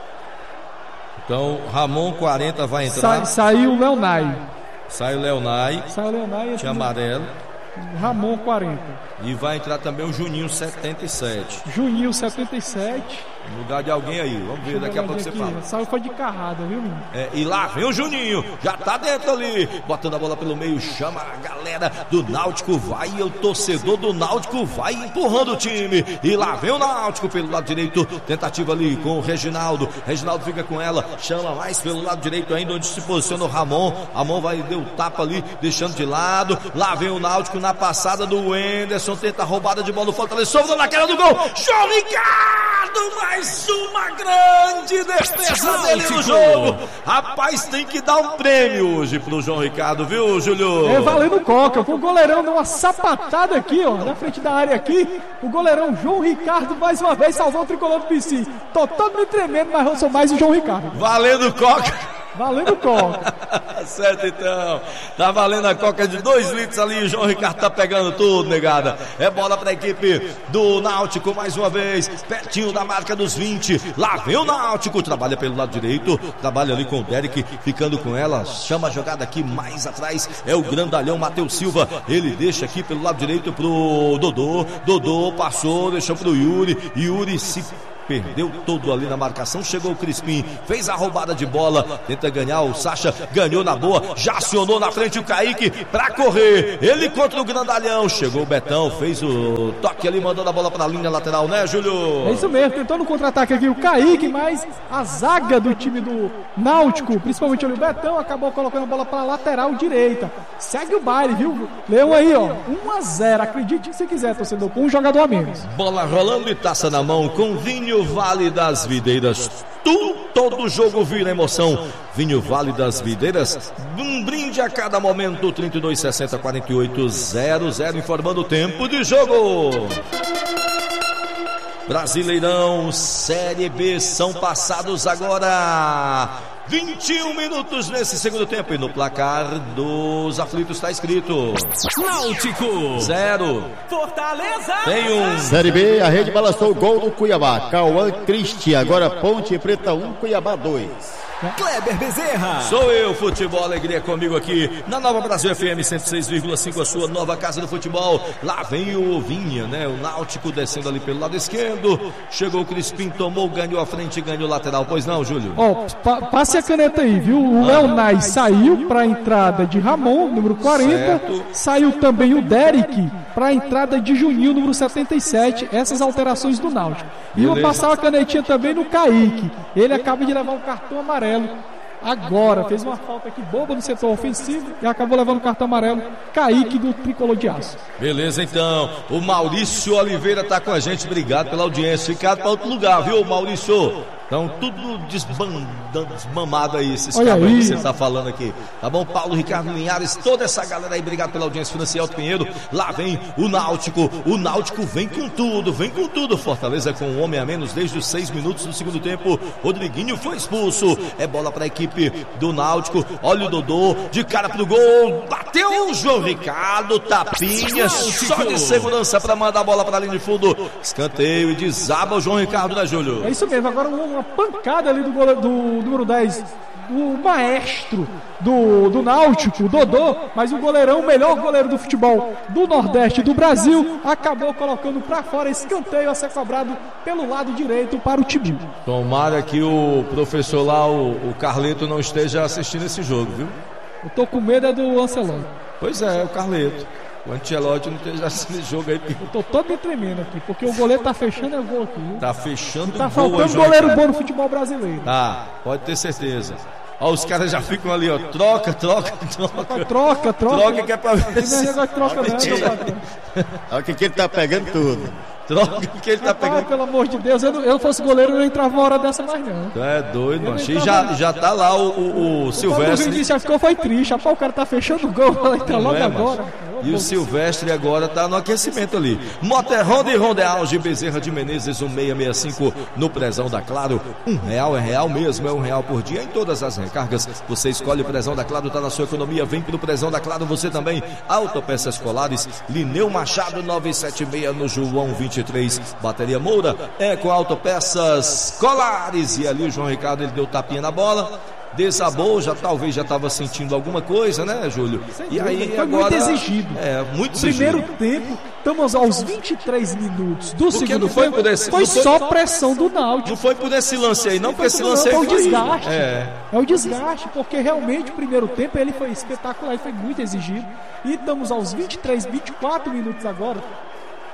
Então, Ramon 40 vai entrar. Saiu o Leonai. Sai o Leonai. Tinha amarelo. Ramon 40. E vai entrar também o Juninho 77. Juninho 77. No lugar de alguém aí. Vamos ver, daqui a pouco você fala. Saiu foi de carrada, viu, menino? E lá vem o Juninho. Já tá dentro ali. Botando a bola pelo meio. Chama a galera do Náutico. Vai o torcedor do Náutico. Vai empurrando o time. E lá vem o Náutico pelo lado direito. Tentativa ali com o Reginaldo. Reginaldo fica com ela. Chama mais pelo lado direito ainda, onde se posiciona o Ramon. Ramon vai, deu tapa ali, deixando de lado. Lá vem o Náutico na na passada do Wenderson, tenta a roubada de bola do Fortaleza, sobrou na cara do gol, João Ricardo, mais uma grande defesa dele no jogo. Rapaz, tem que dar um prêmio hoje pro João Ricardo, viu, Júlio? É valendo Coca, o goleirão deu uma sapatada aqui, ó, na frente da área aqui, o goleirão João Ricardo mais uma vez salvou o tricolor do PC. Tô todo me tremendo, mas eu sou mais o João Ricardo. Valendo Coca. Valendo Coca. Certo, então. Tá valendo a Coca de 2 litros ali. O João Ricardo tá pegando tudo, negada. É bola pra equipe do Náutico mais uma vez. Pertinho da marca dos 20. Lá vem o Náutico. Trabalha pelo lado direito. Trabalha ali com o Derek. Ficando com ela. Chama a jogada aqui mais atrás. É o grandalhão Matheus Silva. Ele deixa aqui pelo lado direito pro Dodô. Dodô passou, deixou pro Yuri. Yuri se perdeu todo ali na marcação, chegou o Crispim, fez a roubada de bola, tenta ganhar o Sacha, ganhou na boa, já acionou na frente o Kaique pra correr, ele contra o grandalhão, chegou o Betão, fez o toque ali, mandou a bola pra linha lateral, né, Júlio? É isso mesmo, tentou no contra-ataque aqui o Kaique, mas a zaga do time do Náutico, principalmente ali o Betão, acabou colocando a bola pra lateral direita. Segue o baile, viu? Leão aí, ó, 1-0, acredite se quiser, torcedor, com um jogador a menos. Bola rolando e taça na mão com Vinho Vale das Videiras. Todo jogo vira emoção. Vinho Vale das Videiras, um brinde a cada momento. 3260-4800, informando o tempo de jogo. Brasileirão Série B, são passados agora 21 minutos nesse segundo tempo. E no placar dos aflitos está escrito Náutico 0, Fortaleza. Tem um. Série B, a rede balançou o gol do Cuiabá. Cauã Cristi, agora Ponte Preta 1, Cuiabá 2. Kleber Bezerra. Sou eu, Futebol Alegria, comigo aqui na Nova Brasil FM 106,5, a sua nova casa do futebol. Lá vem o Vinha, né? O Náutico descendo ali pelo lado esquerdo. Chegou o Crispim, tomou, ganhou a frente, ganhou o lateral. Pois não, Júlio? Ó, passe a caneta aí, viu? O Leonais saiu para a entrada de Ramon, número 40. Certo. Saiu também o Derek para a entrada de Juninho, número 77. Essas alterações do Náutico. E vou passar a canetinha também no Kaique. Ele acaba de levar um cartão amarelo agora, fez uma falta aqui boba no setor ofensivo e acabou levando o cartão amarelo. Kaique do Tricolor de Aço. Beleza, então. O Maurício Oliveira tá com a gente. Obrigado pela audiência. Ficado para outro lugar, viu, Maurício? Então, tudo desmamado aí, esses cabos que você tá falando aqui. Tá bom? Paulo Ricardo Linhares, toda essa galera aí, obrigado pela audiência. Financial Pinheiro, lá vem o Náutico. O Náutico vem com tudo, vem com tudo. Fortaleza com um homem a menos desde os 6 minutos do segundo tempo. Rodriguinho foi expulso. É bola pra equipe do Náutico. Olha o Dodô, de cara pro gol. Bateu o João Ricardo, tapinha, só de segurança pra mandar a bola pra linha de fundo. Escanteio e desaba o João Ricardo, né, Júlio? É isso mesmo, agora uma pancada ali do número 10, o maestro do Náutico, o Dodô, mas o goleirão, o melhor goleiro do futebol do Nordeste do Brasil, acabou colocando pra fora, escanteio a ser cobrado pelo lado direito para o time. Tomara que o professor lá, o Carleto, não esteja assistindo esse jogo, viu? Eu tô com medo do Ancelotti. Pois é, o Carleto. O Ancelotti não esteja assistindo esse jogo aí. Eu tô todo me tremendo aqui, porque o goleiro tá fechando o gol aqui, viu? Tá fechando o tá gol. Tá faltando goleiro bom no futebol brasileiro. Tá, pode ter certeza. Ó, os caras já ficam ali, ó. Troca que é pra ver se... Não é troca não, meu patrão. Olha que ele tá pegando tudo. Troca que ele tá pegando. Pelo amor de Deus, eu fosse goleiro, eu não entrava uma hora dessa mais não. Tu é doido, mano. Já tá lá o Silvestre. O Rio já ficou, foi triste. Rapaz, o cara tá fechando o gol, vai entrar logo agora. E o Silvestre agora tá no aquecimento ali. Motor Honda e Honda Auge, Bezerra de Menezes, 1665 no Prezão da Claro. R$1 é real mesmo, é R$1 por dia em todas as recargas. Você escolhe o Prezão da Claro, tá na sua economia. Vem pro Prezão da Claro, você também. Autopeças Colares, Lineu Machado 976 no João 23. Bateria Moura é com Autopeças Colares. E ali o João Ricardo, ele deu tapinha na bola. Desabou, talvez já estava sentindo alguma coisa, né, Júlio? E aí foi agora muito exigido. Muito exigido. Primeiro tempo, estamos aos 23 minutos do segundo tempo. Foi só pressão do Náutico. Não foi por esse lance aí, não, porque esse lance aí foi o desgaste. É o desgaste, porque realmente o primeiro tempo ele foi espetacular, ele foi muito exigido. E estamos aos 24 minutos agora.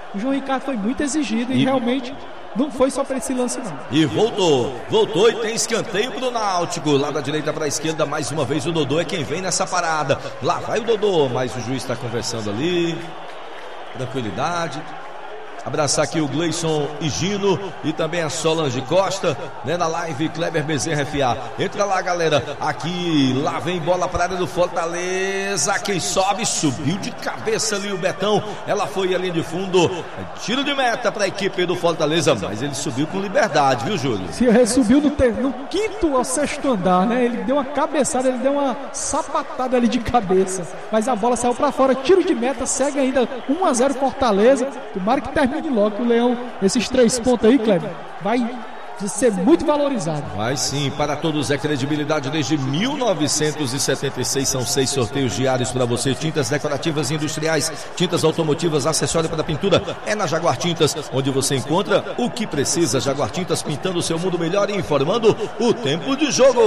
O João Ricardo foi muito exigido e realmente não foi só para esse lance, não. E voltou e tem escanteio pro Náutico. Lá da direita para a esquerda, mais uma vez o Dodô é quem vem nessa parada. Lá vai o Dodô, mas o juiz está conversando ali. Tranquilidade. Abraçar aqui o Gleison Higino e também a Solange Costa, né, na live Kleber Bezerra FA. Entra lá, galera. Aqui, lá vem bola para a área do Fortaleza. Quem sobe, subiu de cabeça ali o Betão. Ela foi ali de fundo. Tiro de meta para a equipe do Fortaleza, mas ele subiu com liberdade, viu, Júlio? Se subiu no quinto ou sexto andar, né? Ele deu uma cabeçada, ele deu uma sapatada ali de cabeça. Mas a bola saiu para fora. Tiro de meta, segue ainda 1-0 Fortaleza. Tomara que termine logo que o Leão, esses 3 pontos aí, Kleber, vai ser muito valorizado. Vai sim, para todos é credibilidade desde 1976, são 6 sorteios diários para você, tintas decorativas e industriais, tintas automotivas, acessório para pintura, é na Jaguar Tintas, onde você encontra o que precisa. Jaguar Tintas, pintando o seu mundo melhor e informando o tempo de jogo.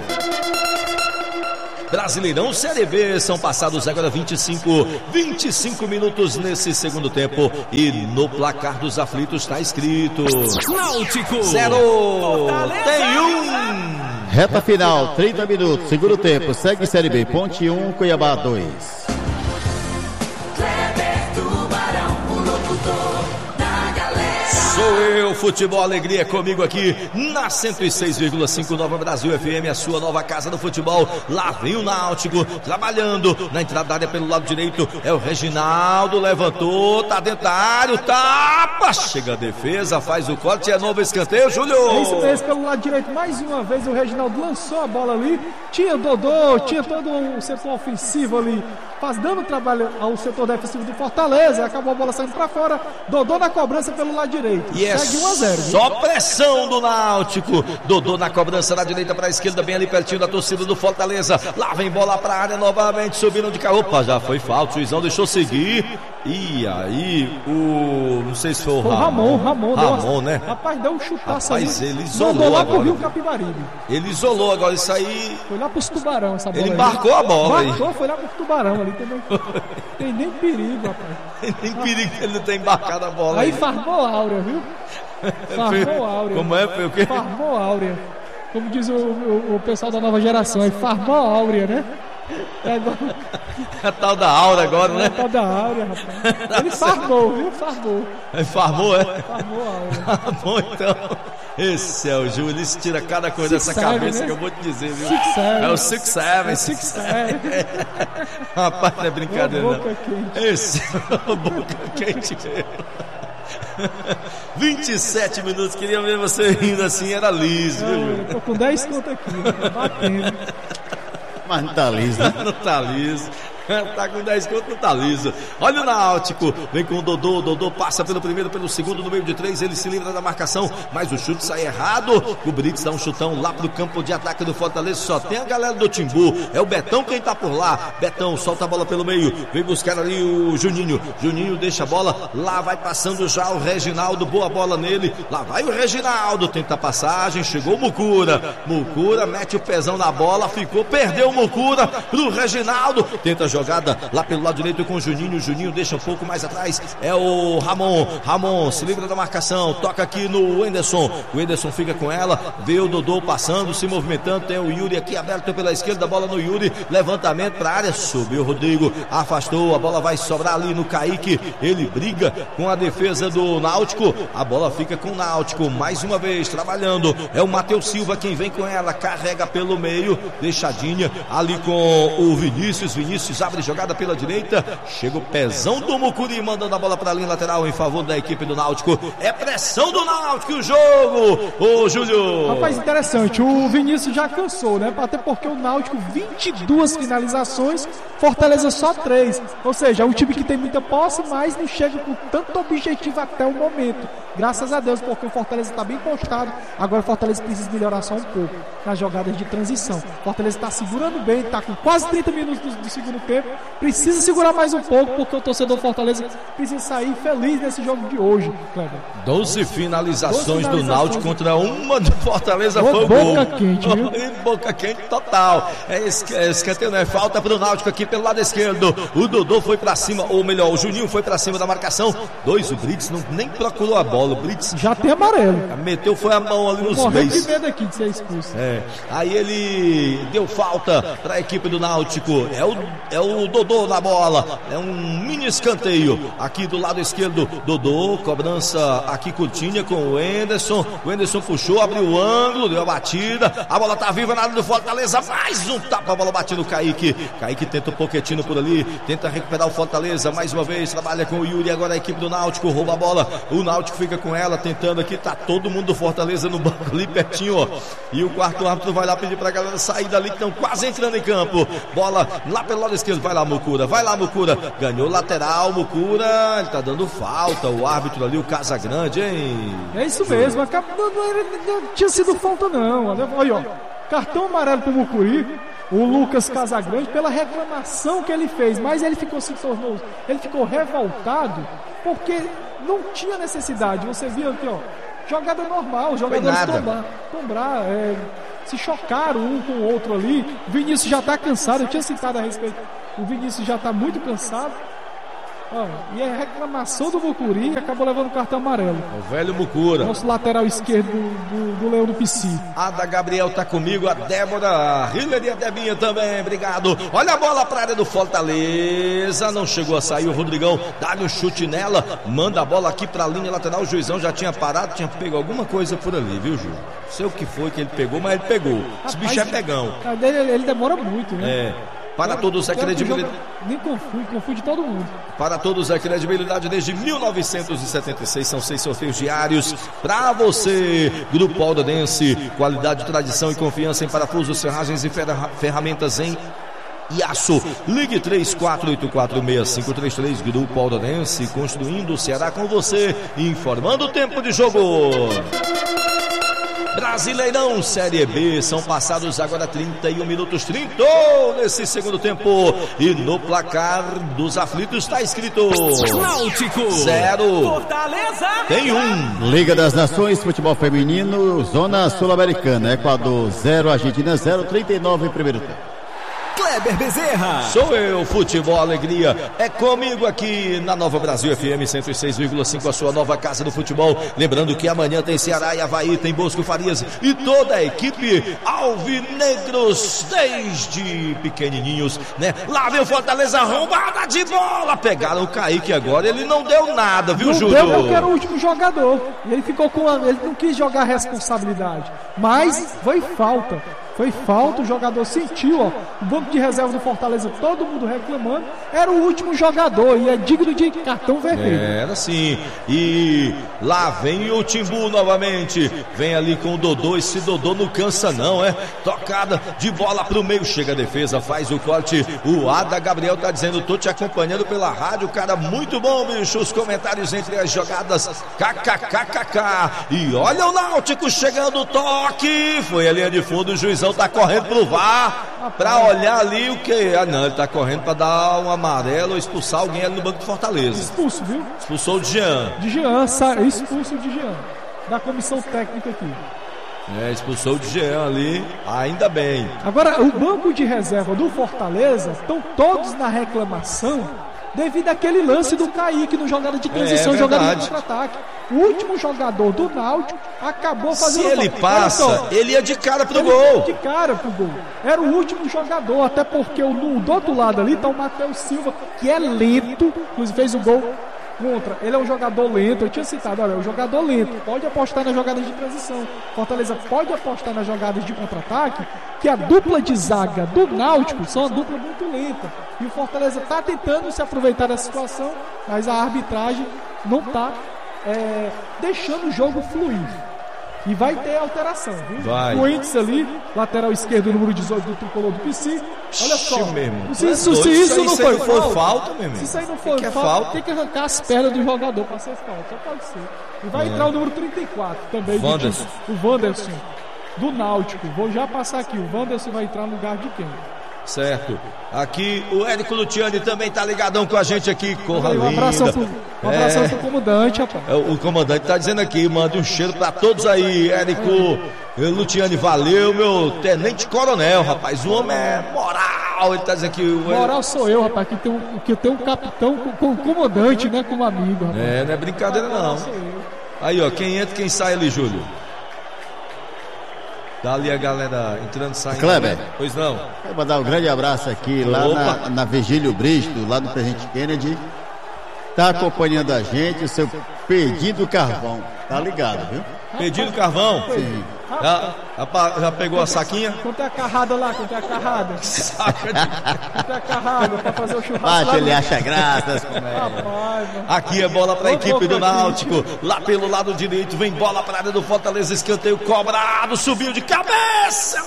Brasileirão Série B, são passados agora 25 minutos nesse segundo tempo e no placar dos aflitos está escrito Náutico 0, tem 1. Reta final, 30 minutos, segundo tempo, segue Série B, Ponte 1, Cuiabá 2. Sou eu, Futebol Alegria, comigo aqui na 106,5 Nova Brasil FM, a sua nova casa do futebol. Lá vem o Náutico, trabalhando na entrada da área pelo lado direito, é o Reginaldo, levantou, tá dentro da área, tapa, chega a defesa, faz o corte, é novo escanteio, Júlio. É isso mesmo, pelo lado direito, mais uma vez o Reginaldo lançou a bola ali, tinha o Dodô, tinha todo o setor ofensivo ali, dando trabalho ao setor defensivo do Fortaleza, acabou a bola saindo pra fora, Dodô na cobrança pelo lado direito. E é segue 1-0. Só pressão do Náutico. Dodô na cobrança da direita para a esquerda, bem ali pertinho da torcida do Fortaleza. Lá vem bola para a área novamente, subiram de carro. Opa, já foi falta, o juizão deixou seguir. E aí, não sei se foi o Ramon, né? Rapaz, deu um chutaço. Rapaz, ali. Ele isolou mandou lá agora. Pro Rio Capibaribe. Ele isolou agora, isso aí. Foi lá pros tubarão essa bola. Ele embarcou a bola aí. Foi lá pro tubarão ali também. Tem nem perigo, rapaz. Tem perigo que ele não tenha embarcado a bola aí. Aí farmou a Áurea, viu? Farmou a Áurea. Como é? Foi o quê? Farmou a Áurea. Como diz o pessoal da nova geração, aí farmou a Áurea, né? A tal da Aura agora, né? A tal da Áurea, rapaz. Ele farmou, viu? Farmou. Farmou, é? Farmou a Áurea. Tá bom, então. Esse é o Júlio, ele tira cada coisa dessa cabeça, né? Que eu vou te dizer, viu? É o 6-7. Rapaz, não é brincadeira, não. Boca quente. Esse é o boca quente. 27 minutos, queria ver você rindo assim, era liso, viu, Júlio? Eu tô com 10 contas aqui, né? Batendo. Mas não tá liso, né? Não tá liso. Tá com 10 contos, não tá liso. Olha o Náutico, vem com o Dodô passa pelo primeiro, pelo segundo, no meio de 3, ele se livra da marcação, mas o chute sai errado. O Brits dá um chutão lá pro campo de ataque do Fortaleza, só tem a galera do Timbu, é o Betão quem tá por lá. Betão solta a bola pelo meio, vem buscar ali o Juninho deixa a bola, lá vai passando já o Reginaldo, boa bola nele, lá vai o Reginaldo, tenta a passagem, chegou o Mucura, mete o pezão na bola, perdeu o Mucura pro Reginaldo, tenta jogada lá pelo lado direito com o Juninho deixa um pouco mais atrás, é o Ramon se livra da marcação, toca aqui no Wenderson, o Wenderson fica com ela, vê o Dodô passando, se movimentando, tem o Yuri aqui aberto pela esquerda, bola no Yuri, levantamento pra área, subiu o Rodrigo, afastou, a bola vai sobrar ali no Kaique, ele briga com a defesa do Náutico, a bola fica com o Náutico, mais uma vez trabalhando, é o Matheus Silva quem vem com ela, carrega pelo meio, deixadinha ali com o Vinícius abre jogada pela direita, chega o pezão do Mucuri mandando a bola para a linha lateral em favor da equipe do Náutico, é pressão do Náutico o jogo, ô Júlio. Rapaz, interessante, o Vinícius já cansou, né, até porque o Náutico 22 finalizações, Fortaleza só 3, ou seja, é um time que tem muita posse, mas não chega com tanto objetivo até o momento, graças a Deus, porque o Fortaleza está bem postado, agora o Fortaleza precisa melhorar só um pouco nas jogadas de transição, o Fortaleza está segurando bem, está com quase 30 minutos do segundo tempo, precisa segurar mais um pouco, porque o torcedor Fortaleza precisa sair feliz nesse jogo de hoje, Kleber. 12 finalizações do Náutico contra uma do Fortaleza, foi o boca gol. Quente, viu? Boca quente total. É escanteio, não é falta pro Náutico aqui pelo lado esquerdo. O Dodô foi pra cima, ou melhor, o Juninho foi pra cima da marcação. O Brits nem procurou a bola. O Brits já tem amarelo. Meteu foi a mão ali nos morrendo beijos. de medo aqui de ser expulso. Aí ele deu falta para a equipe do Náutico. É o Dodô na bola. É um mini escanteio aqui do lado esquerdo. Dodô, cobrança aqui curtinha com o Enderson. O Enderson puxou, abriu o ângulo, deu a batida. A bola tá viva na área do Fortaleza. Mais um tapa, a bola bate no Kaique. Kaique tenta o Pochettino por ali. Tenta recuperar o Fortaleza. Mais uma vez, trabalha com o Yuri. Agora a equipe do Náutico rouba a bola. O Náutico fica com ela, tentando aqui. Tá todo mundo do Fortaleza no banco ali pertinho, ó. E o quarto árbitro vai lá pedir pra galera sair dali, que estão quase entrando em campo. Bola lá pelo lado esquerdo. Vai lá, Mucura. Ganhou lateral, Mucura. Ele tá dando falta. O árbitro ali, o Casagrande, hein? É isso mesmo. Não tinha sido falta, não. Olha, ó. Cartão amarelo pro Mucuri. O Lucas Casagrande, pela reclamação que ele fez, mas ele ficou revoltado porque não tinha necessidade. Você viu aqui, ó, jogada normal, os jogadores tombar, se chocaram um com o outro ali. O Vinícius já tá cansado, eu tinha citado a respeito. O Vinícius já tá muito cansado. E a reclamação do Mucuri acabou levando o cartão amarelo. O velho Mucura. Nosso lateral esquerdo do Leão do Pici. A da Gabriel tá comigo, a Débora, a Hiller e a Debinha também, obrigado. Olha a bola pra área do Fortaleza, não chegou a sair o Rodrigão, dá-lhe um chute nela, manda a bola aqui pra linha lateral, o Juizão já tinha parado, tinha pego alguma coisa por ali, viu, Ju? Não sei o que foi que ele pegou, mas ele pegou. Esse bicho é pegão. Ele demora muito, né? Para todos a credibilidade. Nem confunde todo mundo. Para todos a credibilidade desde 1976. São 6 sorteios diários para você. Grupo Aldadense, qualidade, tradição e confiança em parafusos, serragens e ferramentas em Iaço. Ligue 34846533. Grupo Aldadense, construindo o Ceará com você, informando o tempo de jogo. Brasileirão Série B, são passados agora 31 minutos, 30 nesse segundo tempo, e no placar dos aflitos está escrito Náutico 0, Fortaleza tem 1. Liga das Nações, futebol feminino, zona sul-americana, Equador 0, Argentina 0, 39 em primeiro tempo. Kleber Bezerra. Sou eu, futebol, alegria. É comigo aqui na Nova Brasil FM 106,5, a sua nova casa do futebol. Lembrando que amanhã tem Ceará e Avaí, tem Bosco Farias e toda a equipe alvinegros, desde pequenininhos, né? Lá vem o Fortaleza, roubada de bola. Pegaram o Kaique agora, ele não deu nada, viu, Júlio? Não deu porque era o último jogador. Ele ficou ele não quis jogar a responsabilidade, mas foi falta. Foi falta, o jogador sentiu, ó. O banco de reserva do Fortaleza, todo mundo reclamando. Era o último jogador e é digno de cartão vermelho. Era sim. E lá vem o Timbu novamente. Vem ali com o Dodô. Esse Dodô não cansa, não, é? Tocada de bola pro meio. Chega a defesa, faz o corte. O Ada Gabriel tá dizendo: tô te acompanhando pela rádio, cara. Muito bom, bicho. Os comentários entre as jogadas. KKKKK. E olha o Náutico chegando, toque. Foi a linha de fundo, o Juizão tá correndo pro VAR pra olhar ali o que. Não, ele tá correndo pra dar um amarelo ou expulsar alguém ali no banco de Fortaleza. Expulso, viu? Expulsou o Jean. Expulso o Jean, da comissão técnica aqui. Expulsou o Jean ali, ainda bem. Agora, o banco de reserva do Fortaleza estão todos na reclamação devido àquele lance do Kaique no jogada de transição, jogada de contra-ataque. O último jogador do Náutico acabou fazendo... Se ele passa, ele ia de cara pro gol. De cara pro gol. Era o último jogador, até porque do outro lado ali tá o Matheus Silva, que é lento, inclusive fez o gol contra. Ele é um jogador lento, eu tinha citado, olha, é um jogador lento, pode apostar nas jogadas de transição. Fortaleza pode apostar nas jogadas de contra-ataque, que a dupla de zaga do Náutico são uma dupla muito lenta. E o Fortaleza tá tentando se aproveitar da situação, mas a arbitragem não tá deixando o jogo fluir. E vai ter alteração, viu? Vai. O índice ali, lateral esquerdo, número 18 do tricolor do PC. Olha só. Mesmo. Se isso não foi falta, meu irmão. Se isso aí não for falta, tem que arrancar as pernas do jogador para ser falta. Só pode ser. E vai entrar o número 34 também. O Wanderson, do Náutico. Vou já passar aqui. O Wanderson vai entrar no lugar de quem? Certo. Aqui o Érico Luciani também tá ligadão com a gente aqui. Corra linda. Um abração pro comandante, rapaz. O comandante tá dizendo aqui, manda um cheiro pra todos aí, Érico. Luciani, valeu, meu tenente coronel, rapaz. O homem é moral. moral. Ele tá dizendo que Moral sou eu, rapaz, que eu tenho um capitão com comandante, né? Como amigo, rapaz. não é brincadeira não. Aí, ó, quem entra, quem sai ali, Júlio? Tá ali a galera entrando e saindo. Kleber. Pois não. Quero mandar um grande abraço aqui lá na Virgílio Bristo, lá do Presidente Kennedy. Tá acompanhando a gente, o seu Pedido Carvão. Tá ligado, viu? Pedido Carvão? Sim. Já pegou a saquinha? Quanto é a carrada lá? Quanto é a carrada? Quanto é a carrada pra fazer o churrasco? Baixa, ele acha graças. Rapaz, Aqui é bola para a equipe do Náutico. Lá pelo lado direito vem bola para a área do Fortaleza. Escanteio cobrado. Subiu de cabeça.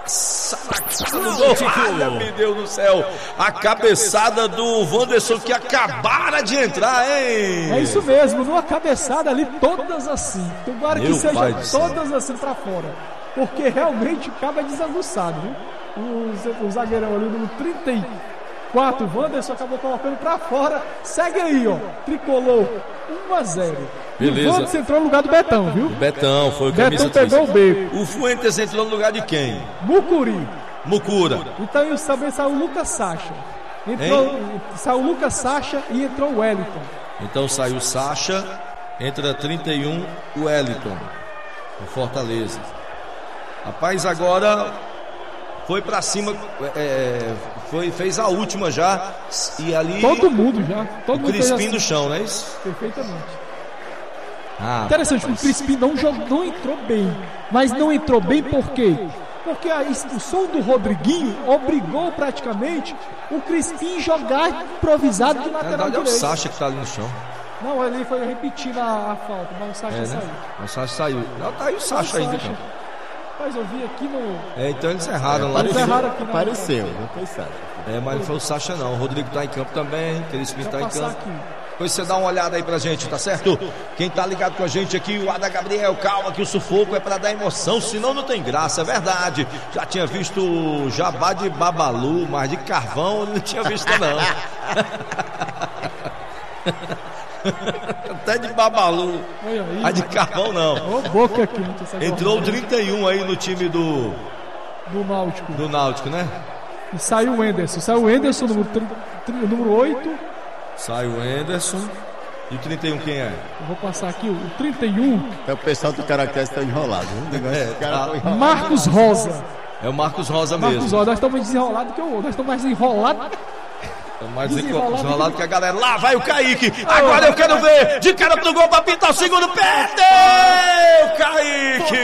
Meu Deus do céu. A cabeçada do Wanderson que acabara de entrar, hein? É isso mesmo. Numa cabeçada ali, todas assim. Tomara que seja todas assim pra fora. Porque realmente acaba desaguçado, viu? O zagueirão ali no 34, o Wanderson acabou colocando pra fora. Segue aí, ó. Tricolor 1-0. Beleza. O Wanderson entrou no lugar do Betão, viu? O Betão foi o camisa. Betão pegou o beco. O Fuentes entrou no lugar de quem? Mucura. Então também saiu o Lucas Sacha. Saiu o Lucas Sacha e entrou o Wellington. Então saiu o Sacha, entra 31 o Wellington. O Fortaleza. Rapaz, agora foi pra cima, fez a última já. E ali. Todo mundo já. Todo mundo Crispim assim. Do chão, não é isso? Perfeitamente. Interessante, rapaz. O Crispim não entrou bem. Mas não entrou bem por quê? Porque a expulsão do Rodriguinho obrigou praticamente o Crispim jogar improvisado de lateral direito. É o Sacha que tá ali no chão. Não, ele foi repetindo a falta, mas o Sacha saiu. O Sacha saiu. Não, tá aí o Sacha ainda. Mas eu vi aqui no... então eles erraram lá. Eles erraram aqui. Apareceu, não foi Sacha. Mas não foi o Sacha não. O Rodrigo tá em campo também. Crispim tá em campo. Aqui. Depois você dá uma olhada aí pra gente, tá certo? Quem tá ligado com a gente aqui, o Ada Gabriel, calma que o sufoco é pra dar emoção, senão não tem graça, é verdade. Já tinha visto o Jabá de Babalu, mas de carvão eu não tinha visto não. Até de Babalu. Mas de carvão não. Boca aqui, entrou o 31 aí no time do Náutico. Do Náutico, né? E saiu o Enderson, número 8. Sai o Enderson. E o 31 quem é? Eu vou passar aqui o 31. O pessoal do Caractere está enrolado. Marcos Rosa. É o Marcos Rosa mesmo. Marcos Rosa, nós estamos mais desenrolados que o outro. Nós estamos mais enrolados. Mais desenrolado que a galera. Lá vai o Kaique. Agora eu quero ver. De cara pro gol pra pintar o segundo. Perdeu, Kaique.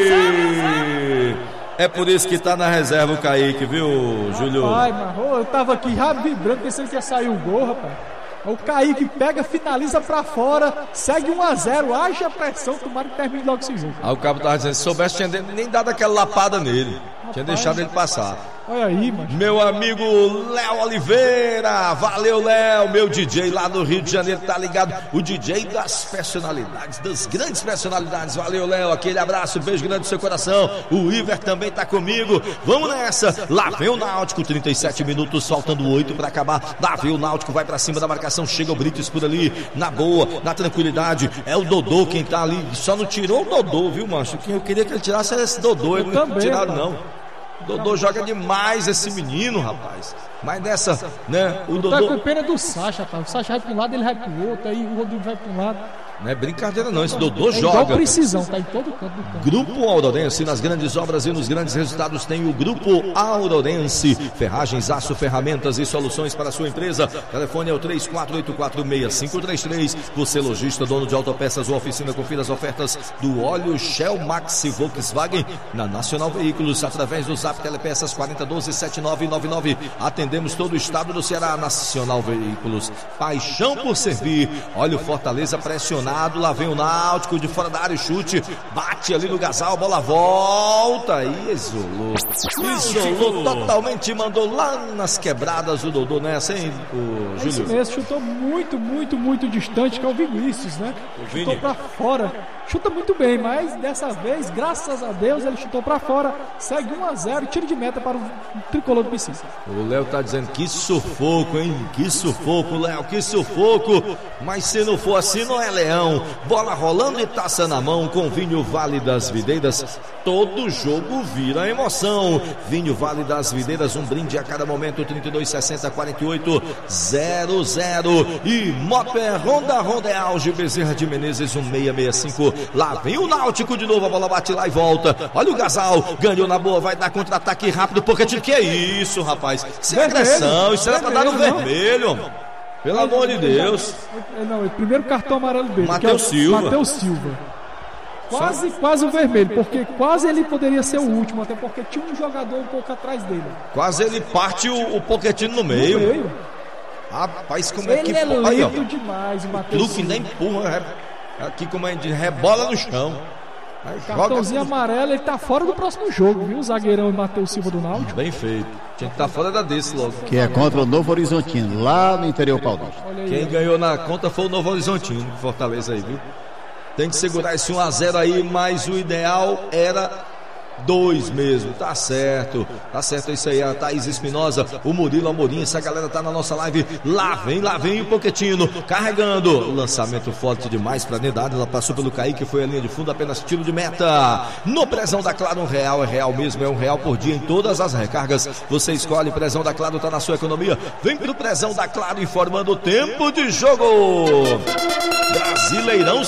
É por isso que tá na reserva o Kaique, viu, Júlio? Ai, mas eu tava aqui já vibrando, pensando que ia sair o gol, rapaz. O Kaique pega, finaliza pra fora, segue 1-0, haja pressão, tomara que termine logo esse jogo. Aí o cabo tava dizendo, se soubesse, tinha nem dado aquela lapada nele. Rapaz, tinha deixado ele passar. Olha aí, mano. Meu amigo Léo Oliveira, valeu, Léo, meu DJ lá do Rio de Janeiro, tá ligado? O DJ das personalidades, das grandes personalidades. Valeu, Léo, aquele abraço, beijo grande no seu coração. O Iver também tá comigo. Vamos nessa. Lá vem o Náutico, 37 minutos, faltando 8 pra acabar. Lá vem o Náutico, vai pra cima da marcação, chega o Brites por ali, na boa, na tranquilidade. É o Dodô quem tá ali, só não tirou o Dodô, viu, mancho? Eu queria que ele tirasse esse Dodô, ele não tiraram não. Dodô joga demais esse menino, rapaz. Mas nessa, né? O Dodô. Tá com pena do Sacha, tá? O Sacha vai pra um lado, ele vai pro outro, aí o Rodrigo vai pra um lado. Não é brincadeira não, esse Dodô joga. Igual precisão, tá em todo canto do campo. Grupo Aurorense, nas grandes obras e nos grandes resultados tem o Grupo Aurorense. Ferragens, aço, ferramentas e soluções para a sua empresa. Telefone é o 34846533. Você lojista, dono de autopeças ou oficina, confira as ofertas do óleo Shell Maxi Volkswagen na Nacional Veículos, através do Zap Telepeças 4012-7999. Atendemos todo o estado do Ceará. Nacional Veículos, paixão por servir. Olha o Fortaleza pressionado. Lá vem o Náutico de fora da área, chute, bate ali no Gasal, bola volta e isolou totalmente, mandou lá nas quebradas o Dodô nessa, hein, o Júlio? Isso mesmo, chutou muito distante, que é o Vinícius, né? Chutou pra fora, chuta muito bem, mas dessa vez, graças a Deus, ele chutou pra fora, segue 1-0, tiro de meta para o tricolor do Precisa. O Léo tá dizendo que sufoco, hein? Que sufoco, Léo, que sufoco, mas se não for assim, não é Leão. Leão. Bola rolando e taça na mão com Vinho Vale das Videiras. Todo jogo vira emoção. Vinho Vale das Videiras, um brinde a cada momento. 3260-4800. E Moper Honda é Auge, Bezerra de Menezes, 1665. Lá vem o Náutico de novo, a bola bate lá e volta. Olha o Gasal, ganhou na boa, vai dar contra-ataque rápido, porque que é isso, rapaz? Isso é agressão, isso era pra dar no vermelho. Pelo amor de Deus. Não, o primeiro cartão amarelo dele. Matheus Silva. Matheus Silva. Quase o vermelho, porque quase ele poderia ser o último, até porque tinha um jogador um pouco atrás dele. Quase ele parte o Pochettino no meio. Rapaz, como ele é que... Ele é lento demais, o Matheus Luke Silva. nem empurra, aqui como a gente rebola no chão. Cartãozinho amarelo, ele tá fora do próximo jogo, viu? O zagueirão Matheus Silva do Náutico. Bem feito. Tinha que estar fora da desse logo. Que é contra o Novo Horizontino, lá no interior paulista. Quem ganhou na conta foi o Novo Horizontino, Fortaleza aí, viu? Tem que segurar esse 1-0 aí, mas o ideal era 2 mesmo, tá certo isso aí, a Thaís Espinosa, o Murilo Amorim, essa galera tá na nossa live, lá vem o Pochettino, carregando, lançamento forte demais pra dentro da área, ela passou pelo Kaique, foi a linha de fundo, apenas tiro de meta, no Prezão da Claro, é real mesmo, é R$1 por dia em todas as recargas, você escolhe, Prezão da Claro tá na sua economia, vem pro Prezão da Claro informando o tempo de jogo, Brasileirão